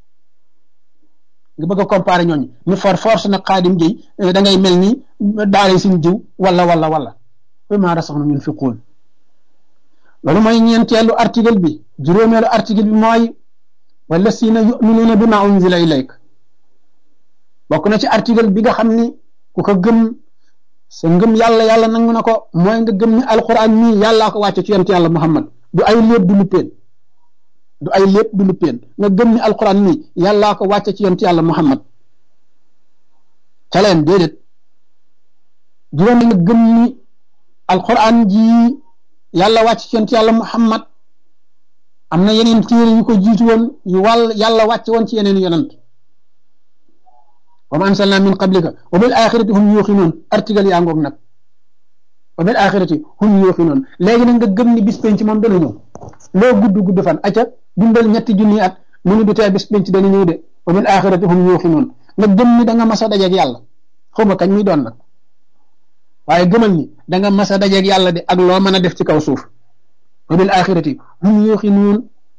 nga bëgg a comparer ñooñu ñu for force nag Xaadim Géey da ngay mel ni daara suñ jiw wala wala wala mimmaa razaqnaahum yunfiquun loolu mooy ñeenteelu article bi juróomeelu article bi mooy wallaziina yu'minuuna bimaa unzila ilayk bokk na ci article bi nga xam ni ku ko gëm sa ngëm yàlla yàlla nangu na ko mooy nga gëm ni alquran mii yàllaa ko wàcce ci yonent yàlla Muhammad du ay léeb du lu peen du ay lépp du lu peen nga gëm ni alquran nii yàllaa ko wàcce ci yonent yàlla Muhammad ca leen déedéet juróom nga gëm ni alquran ji yàlla wàcc ci yonent yàlla Muhammad am na yeneen téere yu ko jiitu woon yu wàll yàlla wàcc woon ci yeneen yonent wa ma anzalna min qablika wa bil axirati hum yuuxinuun article yaa ngoog nag wa bil axirati hum yuuxinuun léegi nag nga gëm ni bis penc moom dana ñëw loo gudd gudd fan acca dundal ñetti junni at mu ngi du tee bis penc dana ñëw de wa bil axirati hum yuuxinuun nga gëm ni da nga mas a dajeeg yàlla xawma kañ muy doon nag waaye gëmal ni da nga mas a dajeeg yàlla de ak loo mën a def ci kaw suuf wa bil axirati hum yuuxinuun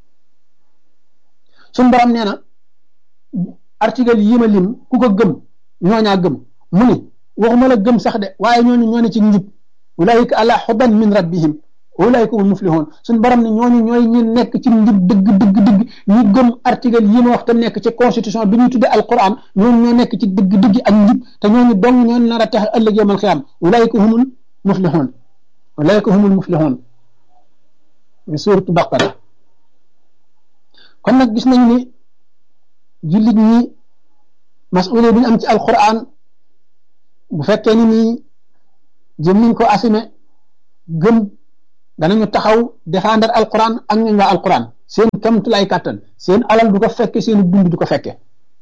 suñ borom nee na article yi ma lim ku ko gëm ñooñaa gëm mu ni waxuma la gëm sax de waaye ñooñu ñoo ne ci njub ulaika ala hudan min rabbihim ulaika hum muflihun suñ borom ne ñooñu ñooy ñi nekk ci njub dëgg dëgg dëgg ñu gëm article yi ma wax te nekk ci constitution bi ñuy tudde alquran ñooñu ñoo nekk ci dëgg dëgg ak njub te ñooñu dong ñoo nar a tax ëllëg yawmal xiyaam ulaika humul muflihun ulaika humul muflihun suuratu baqara kon nag gis nañ ni jullit ñi masuule bi ñu am ci alquran bu fekkee ni nii jëm niñ ko assumé gëm danañu taxaw défendre alquran ak ñu nga alquran seen kamtulay kàttan seen alal du ko fekke seen dund du ko fekke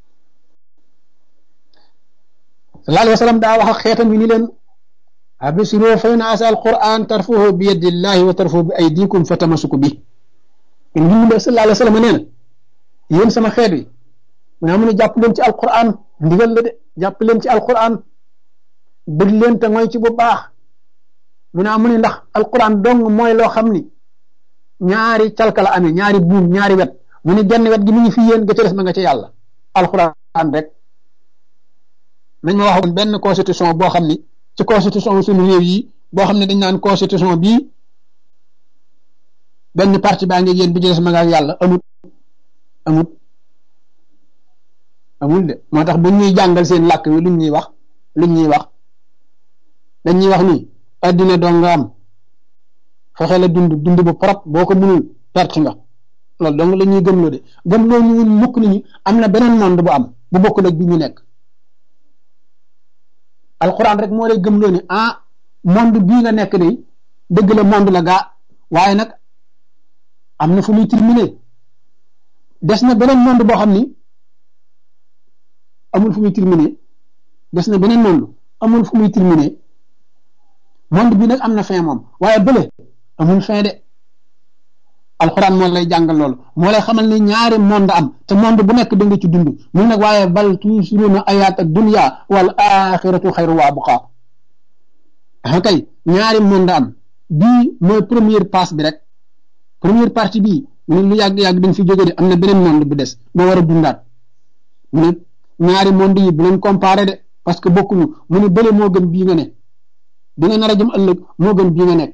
sallallahu alayhi wa sallam daa wax ak xeetam yi ni leen absiru fa in asa alquran tarfuhu bi yadillahi wa tarfuhu bi aydikum fatamasuku bi in ngi sallallahu alayhi wa sallam nee na yéen sama xeet yi mu ne amu jàpp leen ci alquran ndigal la de jàpp leen ci alquran bëgg leen te mooy ci bu baax mu ne amu ne ndax alquran dong mooy loo xam ni ñaari calka la amee ñaari buum ñaari wet mu ne genn wet gi mu ngi fi yéen ga ca des ma nga ca yàlla alquran rek nañ ma waxoon benn constitution boo xam ni ci constitution suñu réew yi boo xam ne dañ naan constitution bii benn parti baa ngi yéen bi ci des ma nga yàlla amut amut amul de moo tax bu ñuy jàngal seen làkk wi luñ ñuy wax luñ ñuy wax dañ ñuy wax ni addina dong nga am fexe la dund dund bu propre boo ko mënul perte nga loolu dong la ñuy gëmloo de gëmloo ñu mukk nañu am na beneen monde bu am bu bokkul ak bi ñu nekk alquran rek moo lay gëmloo ni ah monde bii nga nekk de dëgg la monde la gaa waaye nag am na fu muy terminé des na beneen monde boo xam ni amul fu muy terminé des na beneen monde amul fu muy terminé monde bi nag am na fin moom waaye bële amul fin de alxuraan moo lay jàngal loolu moo lay xamal ni ñaari monde am te monde bu nekk da nga ci dund mu nag waaye bal tuusiruuna ayaata dunya wal axiratu xayru wa abqa ah kay ñaari monde am bii mooy première passe bi rek première partie bii mu ne lu yàgg-yàgg dañ fi jóge de am na beneen monde bu des moo war a dundaat mu ne ñaari monde yi bu leen comparé de parce que bokkuñu mu ne bële moo gën bii nga ne bi nga nar a jëm ëllëg moo gën bii nga nekk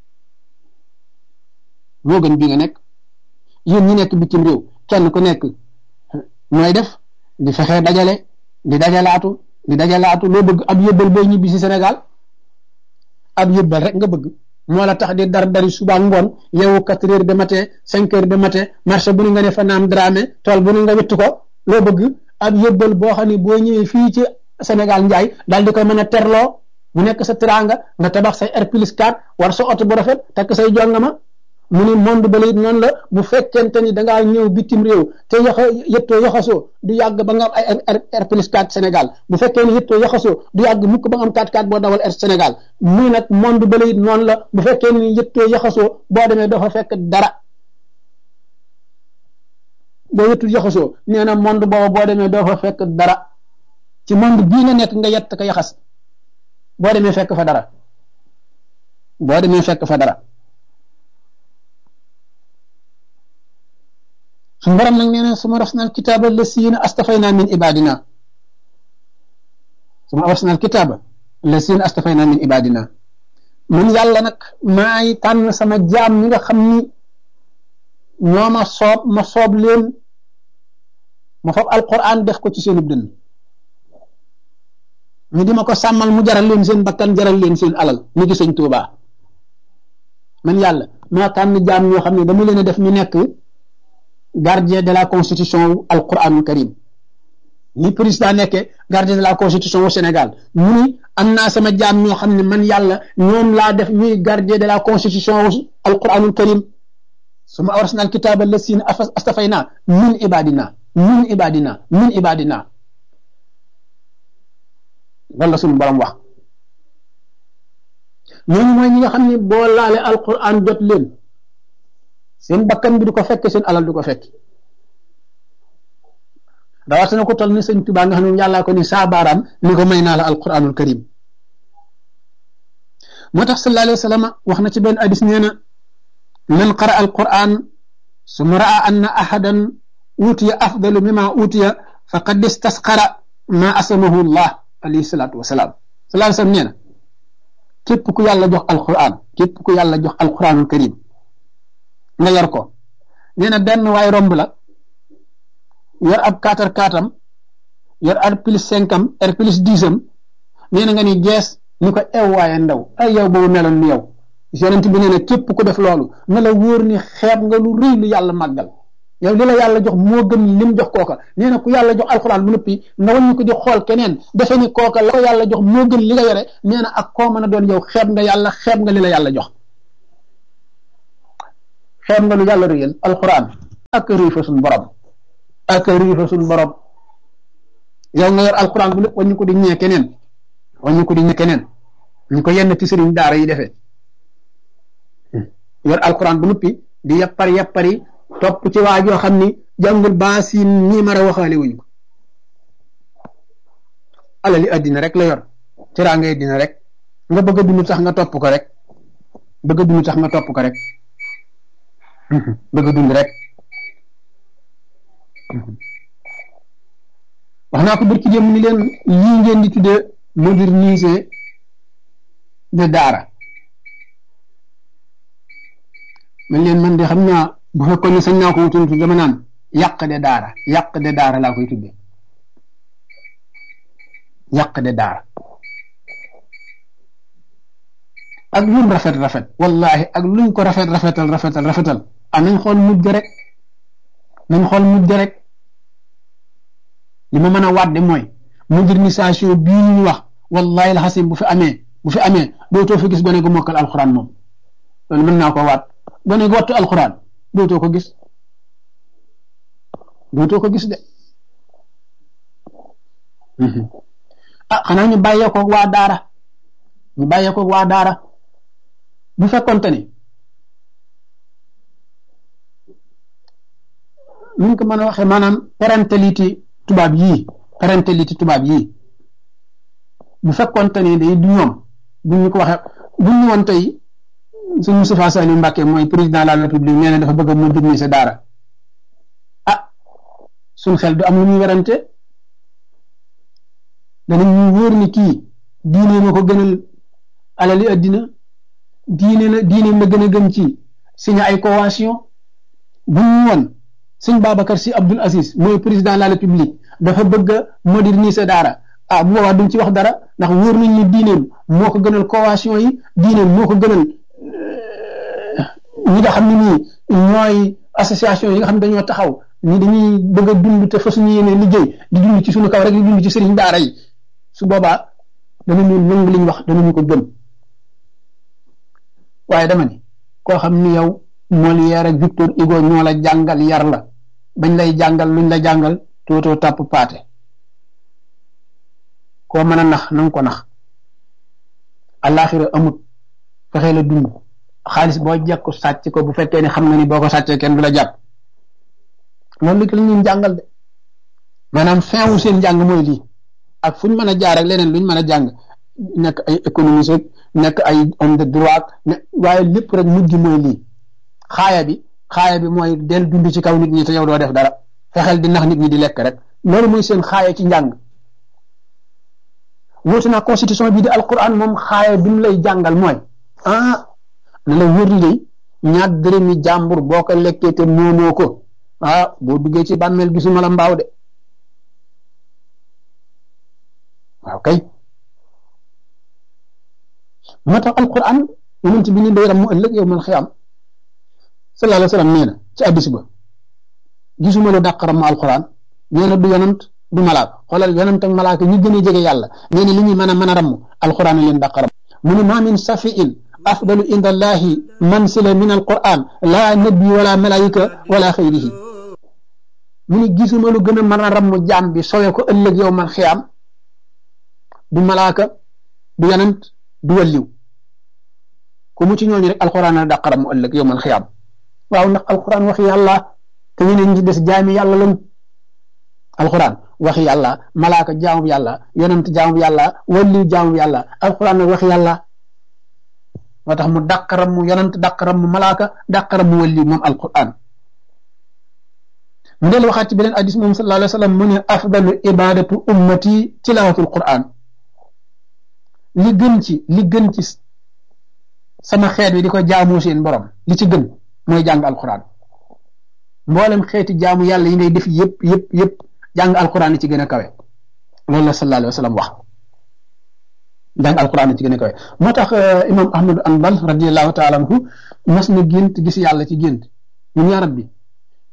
moo gën bii nga nekk yéen ñi nekk bitim réew kenn ku nekk mooy def di fexe dajale di dajalaatu di dajalaatu loo bëgg ab yëbbal booy ñibbi si Sénégal ab yëbbal rek nga bëgg moo la tax di dar dari suba ngoon yeewu quatre heures de matin cinq heures de matin marché bu ni nga ne fa naam dramé tool bu ni nga wittu ko loo bëgg ab yëbbal boo xam ne boo ñëwee fii ci Sénégal njaay daal di koy mën a terloo mu nekk sa teraanga nga tabax say R plus quatre war sa oto bu rafet takk say jongama mu ni monde ba it noonu la bu fekkente ni dangaa ñëw bitim réew te yoxa yëttoo yoxasoo du yàgg ba nga am ay R plus quatre Sénégal bu fekkee ni yëttoo yoxasoo du yàgg mukk ba nga am quatre quatre boo dawal R Sénégal muy nag monde ba it noonu la bu fekkee ni yëttoo yoxasoo boo demee doo fa fekk dara boo yëttul yoxasoo nee na monde boobu boo demee doo fa fekk dara ci monde bii nga nekk nga yett ko yaxas boo demee fekk fa dara boo demee fekk fa dara suñu borom nag nee na suma rasnal kitaaba lasiina astafayna min ibadina suma rasnal kitaaba lasiina astafayna min ibadina man yàlla nag maay tànn sama jaam ñi nga xam ni ñoo ma soob ma soob leen ma fab alquran def ko ci seen dënn ñu di ma ko sàmmal mu jaral leen seen bakkan jaral leen seen alal ni ki sëñ Tuubaa man yàlla maa tànn jaam ñoo xam ne dama leen a def ñu nekk gardien de la constitution wu alquranul karim ni président nekkee gardien de la constitution au Sénégal mu ni am naa sama jaam ñoo xam ne man yàlla ñoom laa def ñuy gardien de la constitution wu alquranul karim suma awrasna alkitaba lasina astafayna min ibadina min ibadina min ibadina loolu la suñu borom wax ñooñu mooy ñi nga xam ne boo laale alquran jot leen seen bakkan bi du ko fekk seen alal du ko fekk rawatina ko toll ni sëñ Tuubaa nga xam ne yàllaa ko ni saa baaraam ni ko may naa la alquranul karim moo tax sallallahu alayhi wa sallam wax na ci benn hadis nee na man qara alquran summa raa anna ahadan utiya afdalu mimma utiya faqad istasqara ma asamahu llah alayhi salatu wasalaam sallallahu alayhi wa sallam nee na képp ku yàlla jox alquran képp ku yàlla jox alquranul karim nga yor ko nee na benn waay romb la yor ab kaatar kaatam yor R plus cinq am R plus dix am nee na nga ni gees ni ko ew waaye ndaw ay yow boobu meloon ni yow yonent bi nee na képp ku def loolu na la wóor ni xeeb nga lu rëy lu yàlla màggal yow li la yàlla jox moo gën lim jox kooka nee na ku yàlla jox alxuraan bu noppi nga waññu ko di xool keneen defe ni kooka la ko yàlla jox moo gën li nga yore nee na ak koo mën a doon yow xeeb nga yàlla xeeb nga li la yàlla jox xeeb nga lu yàlla réyal alxuraan ak réy fa suñ borom ak réy fa suñ borom yow nga yor alxuraan bu lépp waññu ko di ñee keneen waññu ko di ñee keneen ñu ko yenn ci sëriñ daara yi defee yor alxuraan bu noppi di yappar yappari topp ci waa joo xam ni jàngul baasin ñii mar a waxaale wuñu ko alali addina rek la yor tiraa ngay dina rek nga bëgg a dund tax nga topp ko rek bëgg a dund tax nga topp ko rek bëgg a dund rek wax naa ko barki dem ni leen lii ngeen di tudde moderniser de daara man leen man de xam naa bu fekkoon ne sañ naa ko wutul dama naan yàq de daara yàq de daara laa koy tudde yàq de daara ak lum rafet rafet wallahi ak luñ ko rafet rafetal rafetal rafetal ah nañ xool mujj rek nañ xool mujj rek li ma mën a wàdde mooy modernisation bii ñu wax wallahi la xasim bu fi amee bu fi amee dootoo fi gis gone gu mokkal alxuraan moom loolu mën naa ko waat gone gu wattu alxuraan dootoo ko gis dootoo ko gis de ah xanaa ñu bàyyee ko waa daara ñu bàyyee ko waa daara bu fekkonte ni ñu ko mën a waxee maanaam parentalité tubaab yii parentalité tubaab yii bu fekkonte ni day du ñoom bu ñu ko waxee bu ñu woon tey suñ Moustapha Saliou Mbacké mooy président de la République nee na dafa bëgg a moderniser daara ah suñ xel du am lu ñuy werante danañ ñu wóor ni kii diine ma ko gënal alali addina diine la diine la gën a gëm ci signé ay convention bu ñu woon sëñ Babacar Sy Abdoul Aziz mooy président de la République dafa bëgg a moderniser daara ah bu boobaa duñ ci wax dara ndax wóor nañ ni diineem moo ko gënal convention yi diineem moo ko gënal ñi nga xam ne nii ñooy association yi nga xam ne dañoo taxaw ni dañuy bëgg a dund te fa suñu yéene liggéey di dund ci suñu kaw rek di dund ci sëriñ daara yi su boobaa danañu nangu liñ wax danañu ko gëm waaye dama ni koo xam ni yow Molière ak Victor Hugo ñoo la jàngal yar la bañ lay jàngal luñ la jàngal tootoo tàpp paate koo mën a nax na nga ko nax àllaaxira amut fexe la dund xaalis boo jekku sàcc ko bu fekkee ni xam nga ni boo ko sàccee kenn du la jàpp loolu li ñu jàngal de maanaam fin wu seen jàng mooy lii ak fu ñu mën a jaar ak leneen luñ mën a jàng nekk ay économiste nekk ay homme de droit ne waaye lépp rek mujj mooy lii xaaya bi xaaya bi mooy del dund ci kaw nit ñi te yow doo def dara fexeel di nax nit ñi di lekk rek loolu mooy seen xaaya ci njàng wóotu naa constitution bii di alquran moom xaaya bi mu lay jàngal mooy ah na la wër li ñaar dërëmi jàmbur boo ko lekkee te moomoo ko ah boo duggee ci bàmmeel gisuma la mbaaw de waaw kay moo tax alquran yonent bi ni day ram mu ëllëg yow mal xiyaam sallallahu alayhi wa sallam nee na ci addis ba gisuma lu dàq ram mu alquran nee na du yonant du malaaka xoolal yonant ak malaaka ñu gën a jege yàlla nee na li ñuy mën a mën a ram alquran leen dàq ram mu ne ma min safiin afdalu inda allahi mansila min alquran la nabi wala malaika wala xayrihi mu ne gisuma lu gën a mën a ram jaam bi sowe ko ëllëg yow mal xiyaam du malaaka du yonant du walliw ku mu ci ñooñu rek alquran la dàq ram mu ëllëg yow mal xiyaam waaw ndax alquran waxi yàlla te ñeneen ñi des jaami yàlla lañ alquran waxi yàlla malaaka jaamu yàlla yonent jaamu yàlla walliw jaamu yàlla alquran nag waxi yàlla moo tax mu dàqaram mu yonent dàqaram mu malaaka dàqaram mu walliw moom alquran mu del waxaat ci beneen hadis moom sallallahu alayhi wa sallam mu ne afdalu ibadatu ummati tilawatul quran li gën ci li gën ci sama xeet wi di ko jaamu seen borom li ci gën mooy jàng alquran mboolem xeeti jaamu yàlla yi ngay def yëpp yëpp yëpp jàng alquran yi ci gën a kawe loolu la sallallahu alayhi wa sallam wax jàng alquran yi ci gën a kawe moo tax imam ahmad anbal radiallahu taala anhu mas na gént gis yàlla ci gént ñun yaa rabbi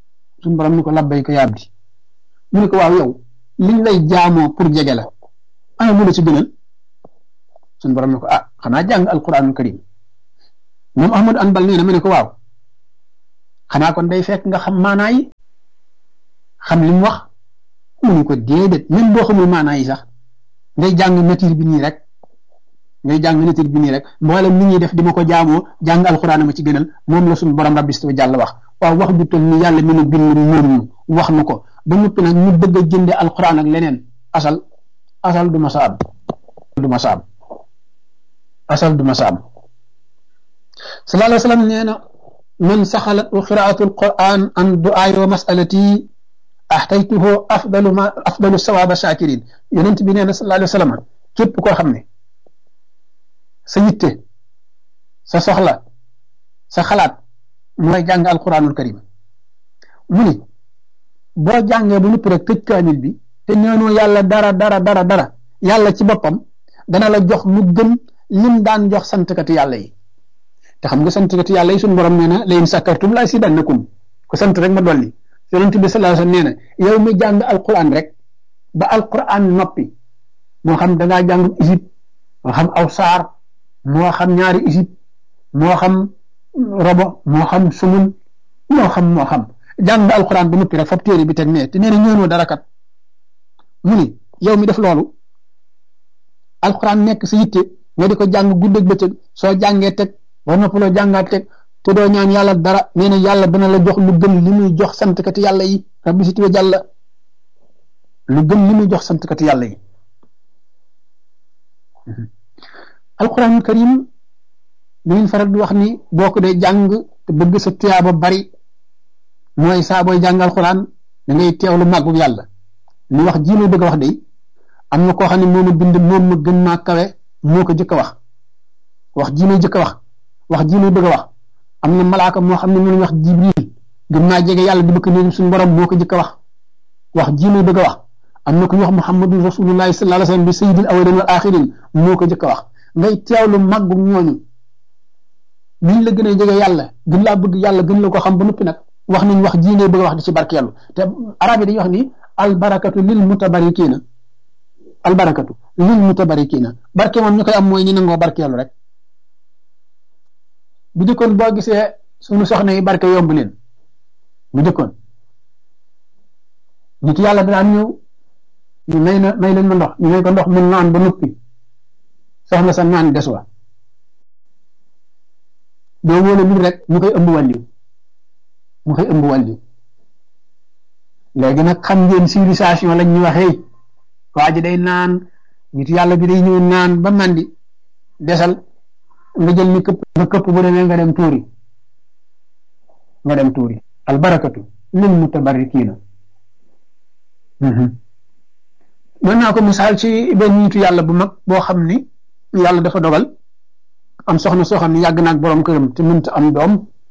suñu borom ni ko labbayka yaa abdi mu ne ko waaw yow liñ lay jaamoo pour jege la ana mu la ci gënal suñu borom ni ko ah xanaa jàng alquranul karim moom Ahmad Anbal nee na ma ne ko waaw xanaa kon day fekk nga xam maanaa yi xam li mu wax mu ne ko déedéet même boo xamul maanaa yi sax ngay jàng nature bi nii rek ngay jàng nature bi nii rek mboolem nit ñuy def di ma ko jaamoo jàng alquran ma ci gënal moom la suñu borom rabbi wa jàll wax waaw wax ju toll ni yàlla mi nu bind moom wax na ko ba noppi nag ñu bëgg a jënde alquran ak leneen asal asal du ma sa am du ma sa am asal du ma sa am sallallahu alayhi wa sallam nee na man saxalat qiraatu alquran an du'aa wa masalati ahtaytuhu afdalu ma afdalu sawaaba shakirin yonent bi nee na sallallahu alayhi wa sallam képp koo xam ne sa yitte sa soxla sa xalaat mooy jàng alquranul karim mu ni boo jàngee ba noppi rek tëj kaamil bi te ñaanoo yàlla dara dara dara dara yàlla ci boppam dana la jox lu gën lim daan jox santkati yàlla yi te xam nga santkati yàlla yi suñu borom nee na la in sakartum la azidannakum ko sant rek ma dolli yonent bi sallallahu alayhi wasallam nee na yow mi jàng alquran rek ba alquran noppi moo xam da ngaa jàng isib moo xam aw saar moo xam ñaari isib moo xam robo moo xam sumun moo xam moo xam jàng alquran ba noppi rek fab téere bi teg nee te nee na ñëwnoo dara kat mu ni yow mi def loolu alquran nekk sa yitte nga di ko jàng guddeeg bëccëg soo jàngee teg ba noppaloo jàngaat teg te doo ñaan yàlla dara nee na yàlla dana la jox lu gën li muy jox santkati yàlla yi rabbi si tiwa jàlla lu gën li muy jox santkati yàlla yi alquranul karim dañuy faral di wax ni boo ko dee jàng te bëgg sa tuyaaba bari mooy saa booy jàng alquran da ngay teewlu màggu yàlla li wax ji muy bëgg a wax de am na koo xam ne moom a bind moom ma gën maa kawe moo ko jëkk a wax wax ji muy jëkk a wax wax ji muy bëgg a wax am na malaaka moo xam ne mënuñ wax jibril gën naa jege yàlla di bëgg néegum suñu borom moo ko jëkk a wax wax ji muy bëgg a wax am na ku ñu wax muhammadun rasulullahi sallallahu alayhi wasallam bi sayyidil awwalin wal axirin moo ko jëkk a wax ngay teewlu màggu ñooñu liñ la gën a jege yàlla gën laa bëgg yàlla gën la ko xam ba noppi nag wax nañ wax ji ngay bëgg a wax di ci barkeelu te arab yi dañuy wax ni albarakatu lil mutabarikiina albarakatu lil mutabarikiina barke moom ñu koy am mooy ñi nangoo barkeelu rek bu jëkkoon boo gisee suñu soxna yi barke yomb leen bu jëkkoon nit yàlla daan ñëw ñu may na may leen ma ndox ñu may ko ndox mun naan ba noppi soxna sa naan des wa doo wóole lu rek ñu koy ëmb wàlliw mu koy ëmb wàlliw léegi nag xam ngeen civilisation lañ ñu waxee waa ji day naan nit yàlla bi day ñëw naan ba mandi desal nga jël mi këpp nga këpp bu demee nga dem tuuri nga dem tuuri albarakatu lil mutabarrikiina mën naa ko misaal ci benn nitu yàlla bu mag boo xam ni yàlla dafa dogal am soxna soo xam ne yàgg naag borom këram te mënta am doom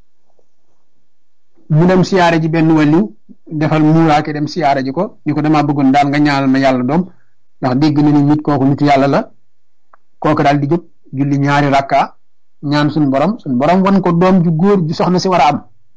mu dem siyaare ji benn wàlliw defal muuraake dem siyaare ji ko ni ko damaa bëggoon daal nga ñaanal ma yàlla doom ndax dégg na ni nit kooku nitu yàlla la kooku daal di jóg julli ñaari rakka ñaan suñ borom suñ borom wan ko doom ju góor ju soxna si war a am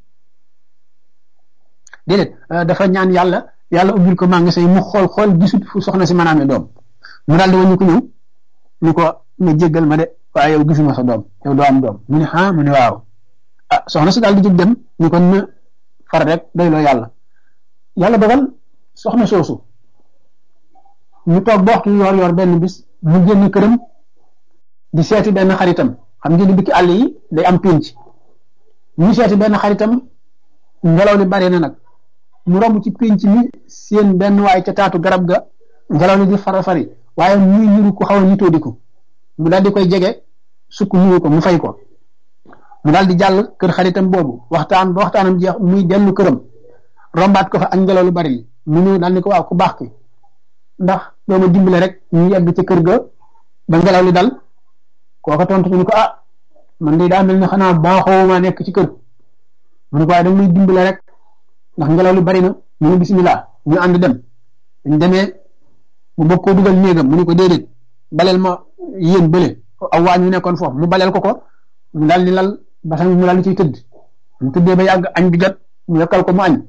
déedéet dafa ñaan yàlla yàlla ubbil ko maa nga say mu xool xool gisut fu soxna si mën a amee doom mu daal di wañu ko ñëw ni ko nga jéggal ma de waaye yow gisuma sa doom yow doo am doom mu ne ah mu ne waaw ah soxna si daal di jóg dem ni ko na far rek doyloo yàlla yàlla dogal soxna soosu ñu toog ba waxtu yor yor benn bis mu génn këram di seeti benn xaritam xam ngeen ni bikki àll yi day am pénc ñu seeti benn xaritam ngelaw li bari na nag mu romb ci pénc mi seen benn waay ca taatu garab ga ngelaw li di fara fari waaye muy niru ko xaw a nitoo di ko mu daal di koy jege sukk nuyu ko mu fay ko mu daal di jàll kër xaritam boobu waxtaan ba waxtaanam jeex muy dellu këram rombaat ko fa ak ngelaw lu bari li mu ñëw daal ni ko waaw ku baax ki ndax doo ma dimbale rek ñu yegg ca kër ga ba ngelaw li dal kooka tontu ñu ko ah man de daa mel ne xanaa baaxoo ma nekk ci kër mu ne ko waaye da muy dimbale rek ndax ngelaw li bari na mu ne bisimilah ñu ànd dem ñu demee mu bëgg koo dugal néegam mu ne ko déedéet baleel ma yéen bële aw waa ñu nekkoon foofu mu baleel ko ko mu daal di lal basang mu daal di ciy tëdd mu tëddee ba yàgg añ bi jot mu yokkal ko mu añ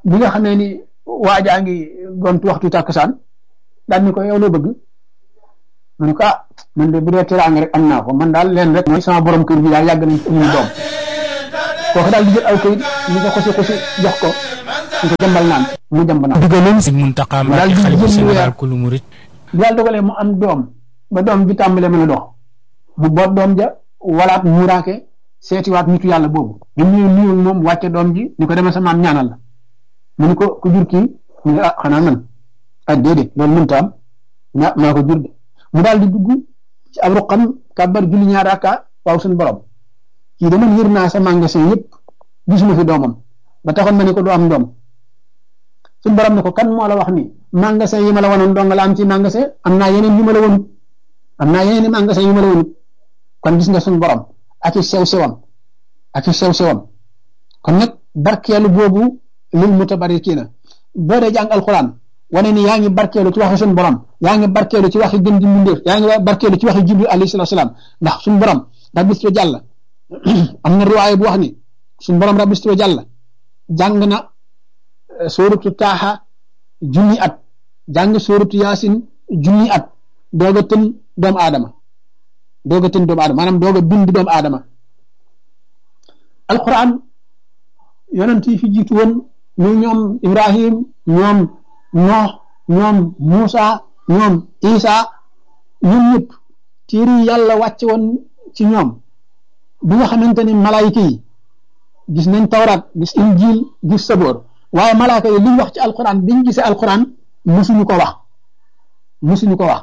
bi nga xamee ni waajaa ngi gontu waxtu tàkkusaan daal ni ko yow loo bëgg mu ne ko ah man de bu dee teraanga rek am naa ko man daal leen rek mooy sama borom kër bi daal yàgg nañ ko amul doom kooku daal di jël aw kayit ñu ko xosi xosi jox ko ñu ko jëmbal naan mu jëmb naan digaloon si Muntaqa Mbacké xalifa général kulu murit bi daal dogalee mu am doom ba doom ji tàmbale mën a dox mu boot doom ja walaat muuraake seetiwaat nitu yàlla boobu bi mu nuyul moom wàcce doom ji ni ko demee sa maam ñaanal la mu ni ko ku jur kii mu ne ah xanaa man ah déedéet loolu mënta am ña maa ko jur de mu daal di dugg ci ab ruqam kàbbar julli ñaar rakka waaw suñu borom kii dama yër naa sa magasin yëpp gisuma fi doomam ba taxoon ma ne ko du am doom suñu borom ne ko kan moo la wax ni magasin yi ma la wanoon dong la am ci magasin am naa yeneen yu ma la wonut am naa yeneen i magasin yu ma la wonut kon gis nga suñu borom ak i sew sewam ak i sew sewam kon nag barkeelu boobu lil mutabarikiina boo dee jàng alquran wane ni yaa ngi barkeelu ci waxi suñu borom yaa ngi barkeelu ci waxi gën di mbindeef yaa ngi barkeelu ci waxi jibril alayhi salaatu salaam ndax suñu borom rabbistu jàlla am na riwaaya bu wax ni suñu borom rabbistu jàlla jàng na sóoratu taaxa junni at jàng sóoratu yaasin junni at doog a tën doomu aadama doog a tën doomu aadama maanaam doog a bind doomu aadama alquran yonent yi fi jiitu woon ñu ñoom Ibrahim ñoom Noox ñoom Muusa ñoom Isa ñoom ñëpp téere yi yàlla wàcce woon ci ñoom bi nga xamante ni malaayika yi gis nañ tawraat gis injil gis saboor waaye malaaka yi liñ wax ci alquran biñ gisee alquran musuñu ko wax musuñu ko wax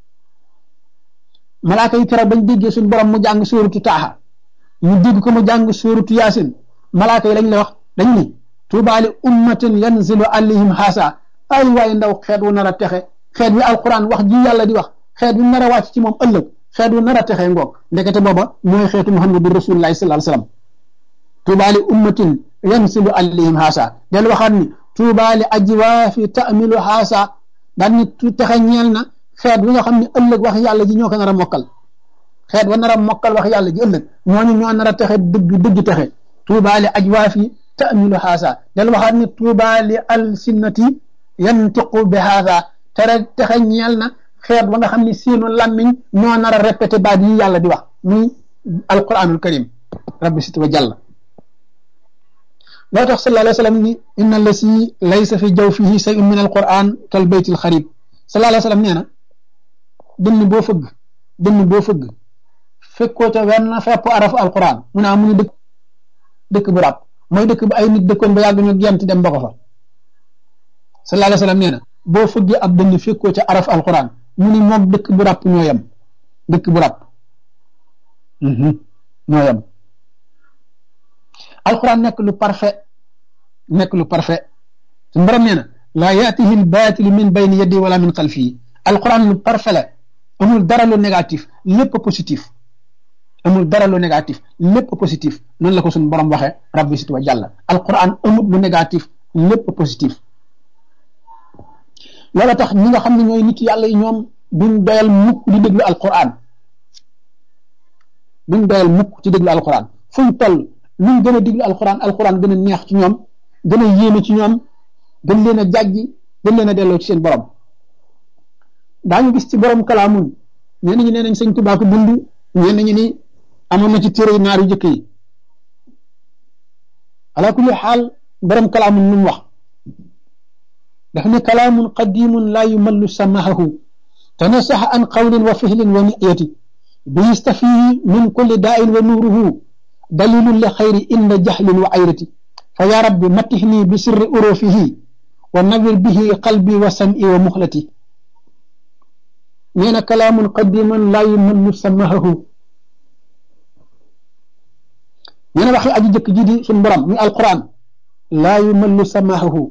malaaka yi keroog bañ déggee suñu borom mu jàng sóoratu taaxa ñu dégg ko mu jàng sóoratu yaasin malaaka yi lañ la wax dañ ni tuubaali ummatin yanzilu alayhim haasa ay waaye ndaw xeet wu nar a texe xeet wi alquran wax ji yàlla di wax xeet wi nar a wàcc ci moom ëllëg xeet wu nar a texe ngoog ndekete booba mooy xeetu muhammadu rasulullahi sallallahu alayhi wasallam tuubaali ummatin yanzilu alayhim haasa del waxaat ni tuubaali ajwaafi ta'milu haasa daan ni texe ñeel na xeet wi nga xam ne ëllëg wax yàlla ji ñoo ko nar a mokkal xeet wa nar a mokkal wax yàlla ji ëllëg ñooñu ñoo nar a texe dëgg dëgg texe tuubaali ajwaafi ta'milu haasa del waxaat ni tuubaali alsinnati yantiqu bi haasa tere texe ñeel na xeet wa nga xam ne seenu làmmiñ ñoo nar a répété baat yi yàlla di wax muy alquranul karim rabbi sit wa jàlla loo tax sallallahu alayhi wa sallam ni inna lasi laysa fi jawfihi shay'un min alquran kal baytil xarib sallallahu alayhi wa sallam nee na dënn boo fëgg dënn boo fëgg fekkoo ca wenn fepp arafu alquran mu naa mu ni dëkk dëkk bu ràpp mooy dëkk bu ay nit dëkkoon ba yàgg ñu gent dem ba ko fa sallallahu alayhi wa sallam nee na boo fëggee ab dënn fekkoo ca araf alquran mu ni moog dëkk bu ràpp ñoo yem dëkk bu ràpp ñoo yem alquran nekk lu parfait nekk lu parfait su mbaram nee na laa yaatihi l baatilu min bayni yaddi wala min xalfii alquran lu parfait la amul dara lu négatif lépp positif amul dara lu négatif lépp positif noonu la ko suñu borom waxee rabbi sit wa jàlla alquran amul lu négatif lépp positif loolu tax ñi nga xam ne ñooy nit yàlla yi ñoom duñ doyal mukk di déglu alquran duñ doyal mukk ci déglu alquran fuñ toll luñ gën a déglu alquran alquran gën a neex ci ñoom gën a yéeme ci ñoom gën leen a jàjji gën leen a delloo ci seen borom daañu gis ci borom kalaamun ñenn ñi nee nañ sëñ Tuubaa ko bind ñenn ñi ni amoon na ci téere naar yu jëkk yi ala kulli xaal borom kalaamun lu mu wax daf ne kalaamun qadimun laa yumallu samahahu tanasaha an qawlin wa fihlin wa niyati bi yastafihi min kulli daa'in wa nuuruhu dalilun li xayri inda jahlin wa ayrati fa ya rabbi matihni bi sirri urufihi wa nawir bihi qalbi wa sam'i wa muxlati nee na kalaamun qadimun laa yumallu samahahu nee na waxi aji jëkk ji di suñu borom muy alquran laa yumallu samahahu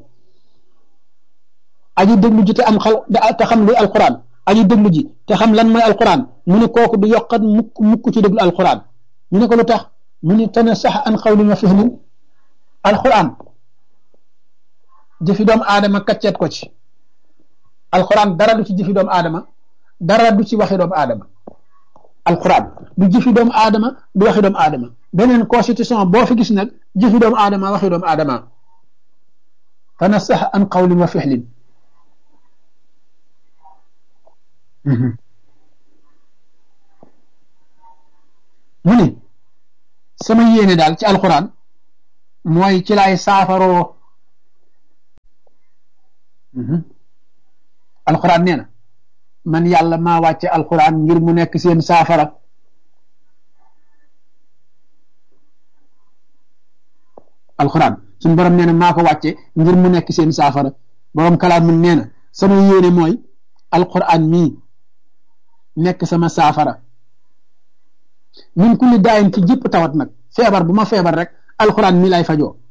aji déglu ji te am xal te xam luy alquran aji déglu ji te xam lan mooy alquran mu ne kooku du yokkat mukk mukk ci déglu alquran ñu ne ko lu tax mu ne tana sax an xawlin wa fihlin alquran jëfi doomu aadama kacceet ko ci alquran dara du ci jëfi doomu aadama dara du ci waxi doomu aadama alquran du jëfi doomu aadama du waxi doomu aadama beneen constitution boo fi gis nag jëfi doomu aadama waxi doomu aadama tanassax an qawlin wa fixlin mu ni sama yéene daal ci alquran mooy ci laay saafaroo alquran nee na man yàlla maa wàcce alquran ngir mu nekk seen saafara alquran suñu borom nee na maa ko wàcce ngir mu nekk seen saafara borom kalaam mun nee na sama yéene mooy alquran mii nekk sama saafara min kulli daayin ci jëpp tawat nag feebar bu ma feebar rek alquran mii lay fajoo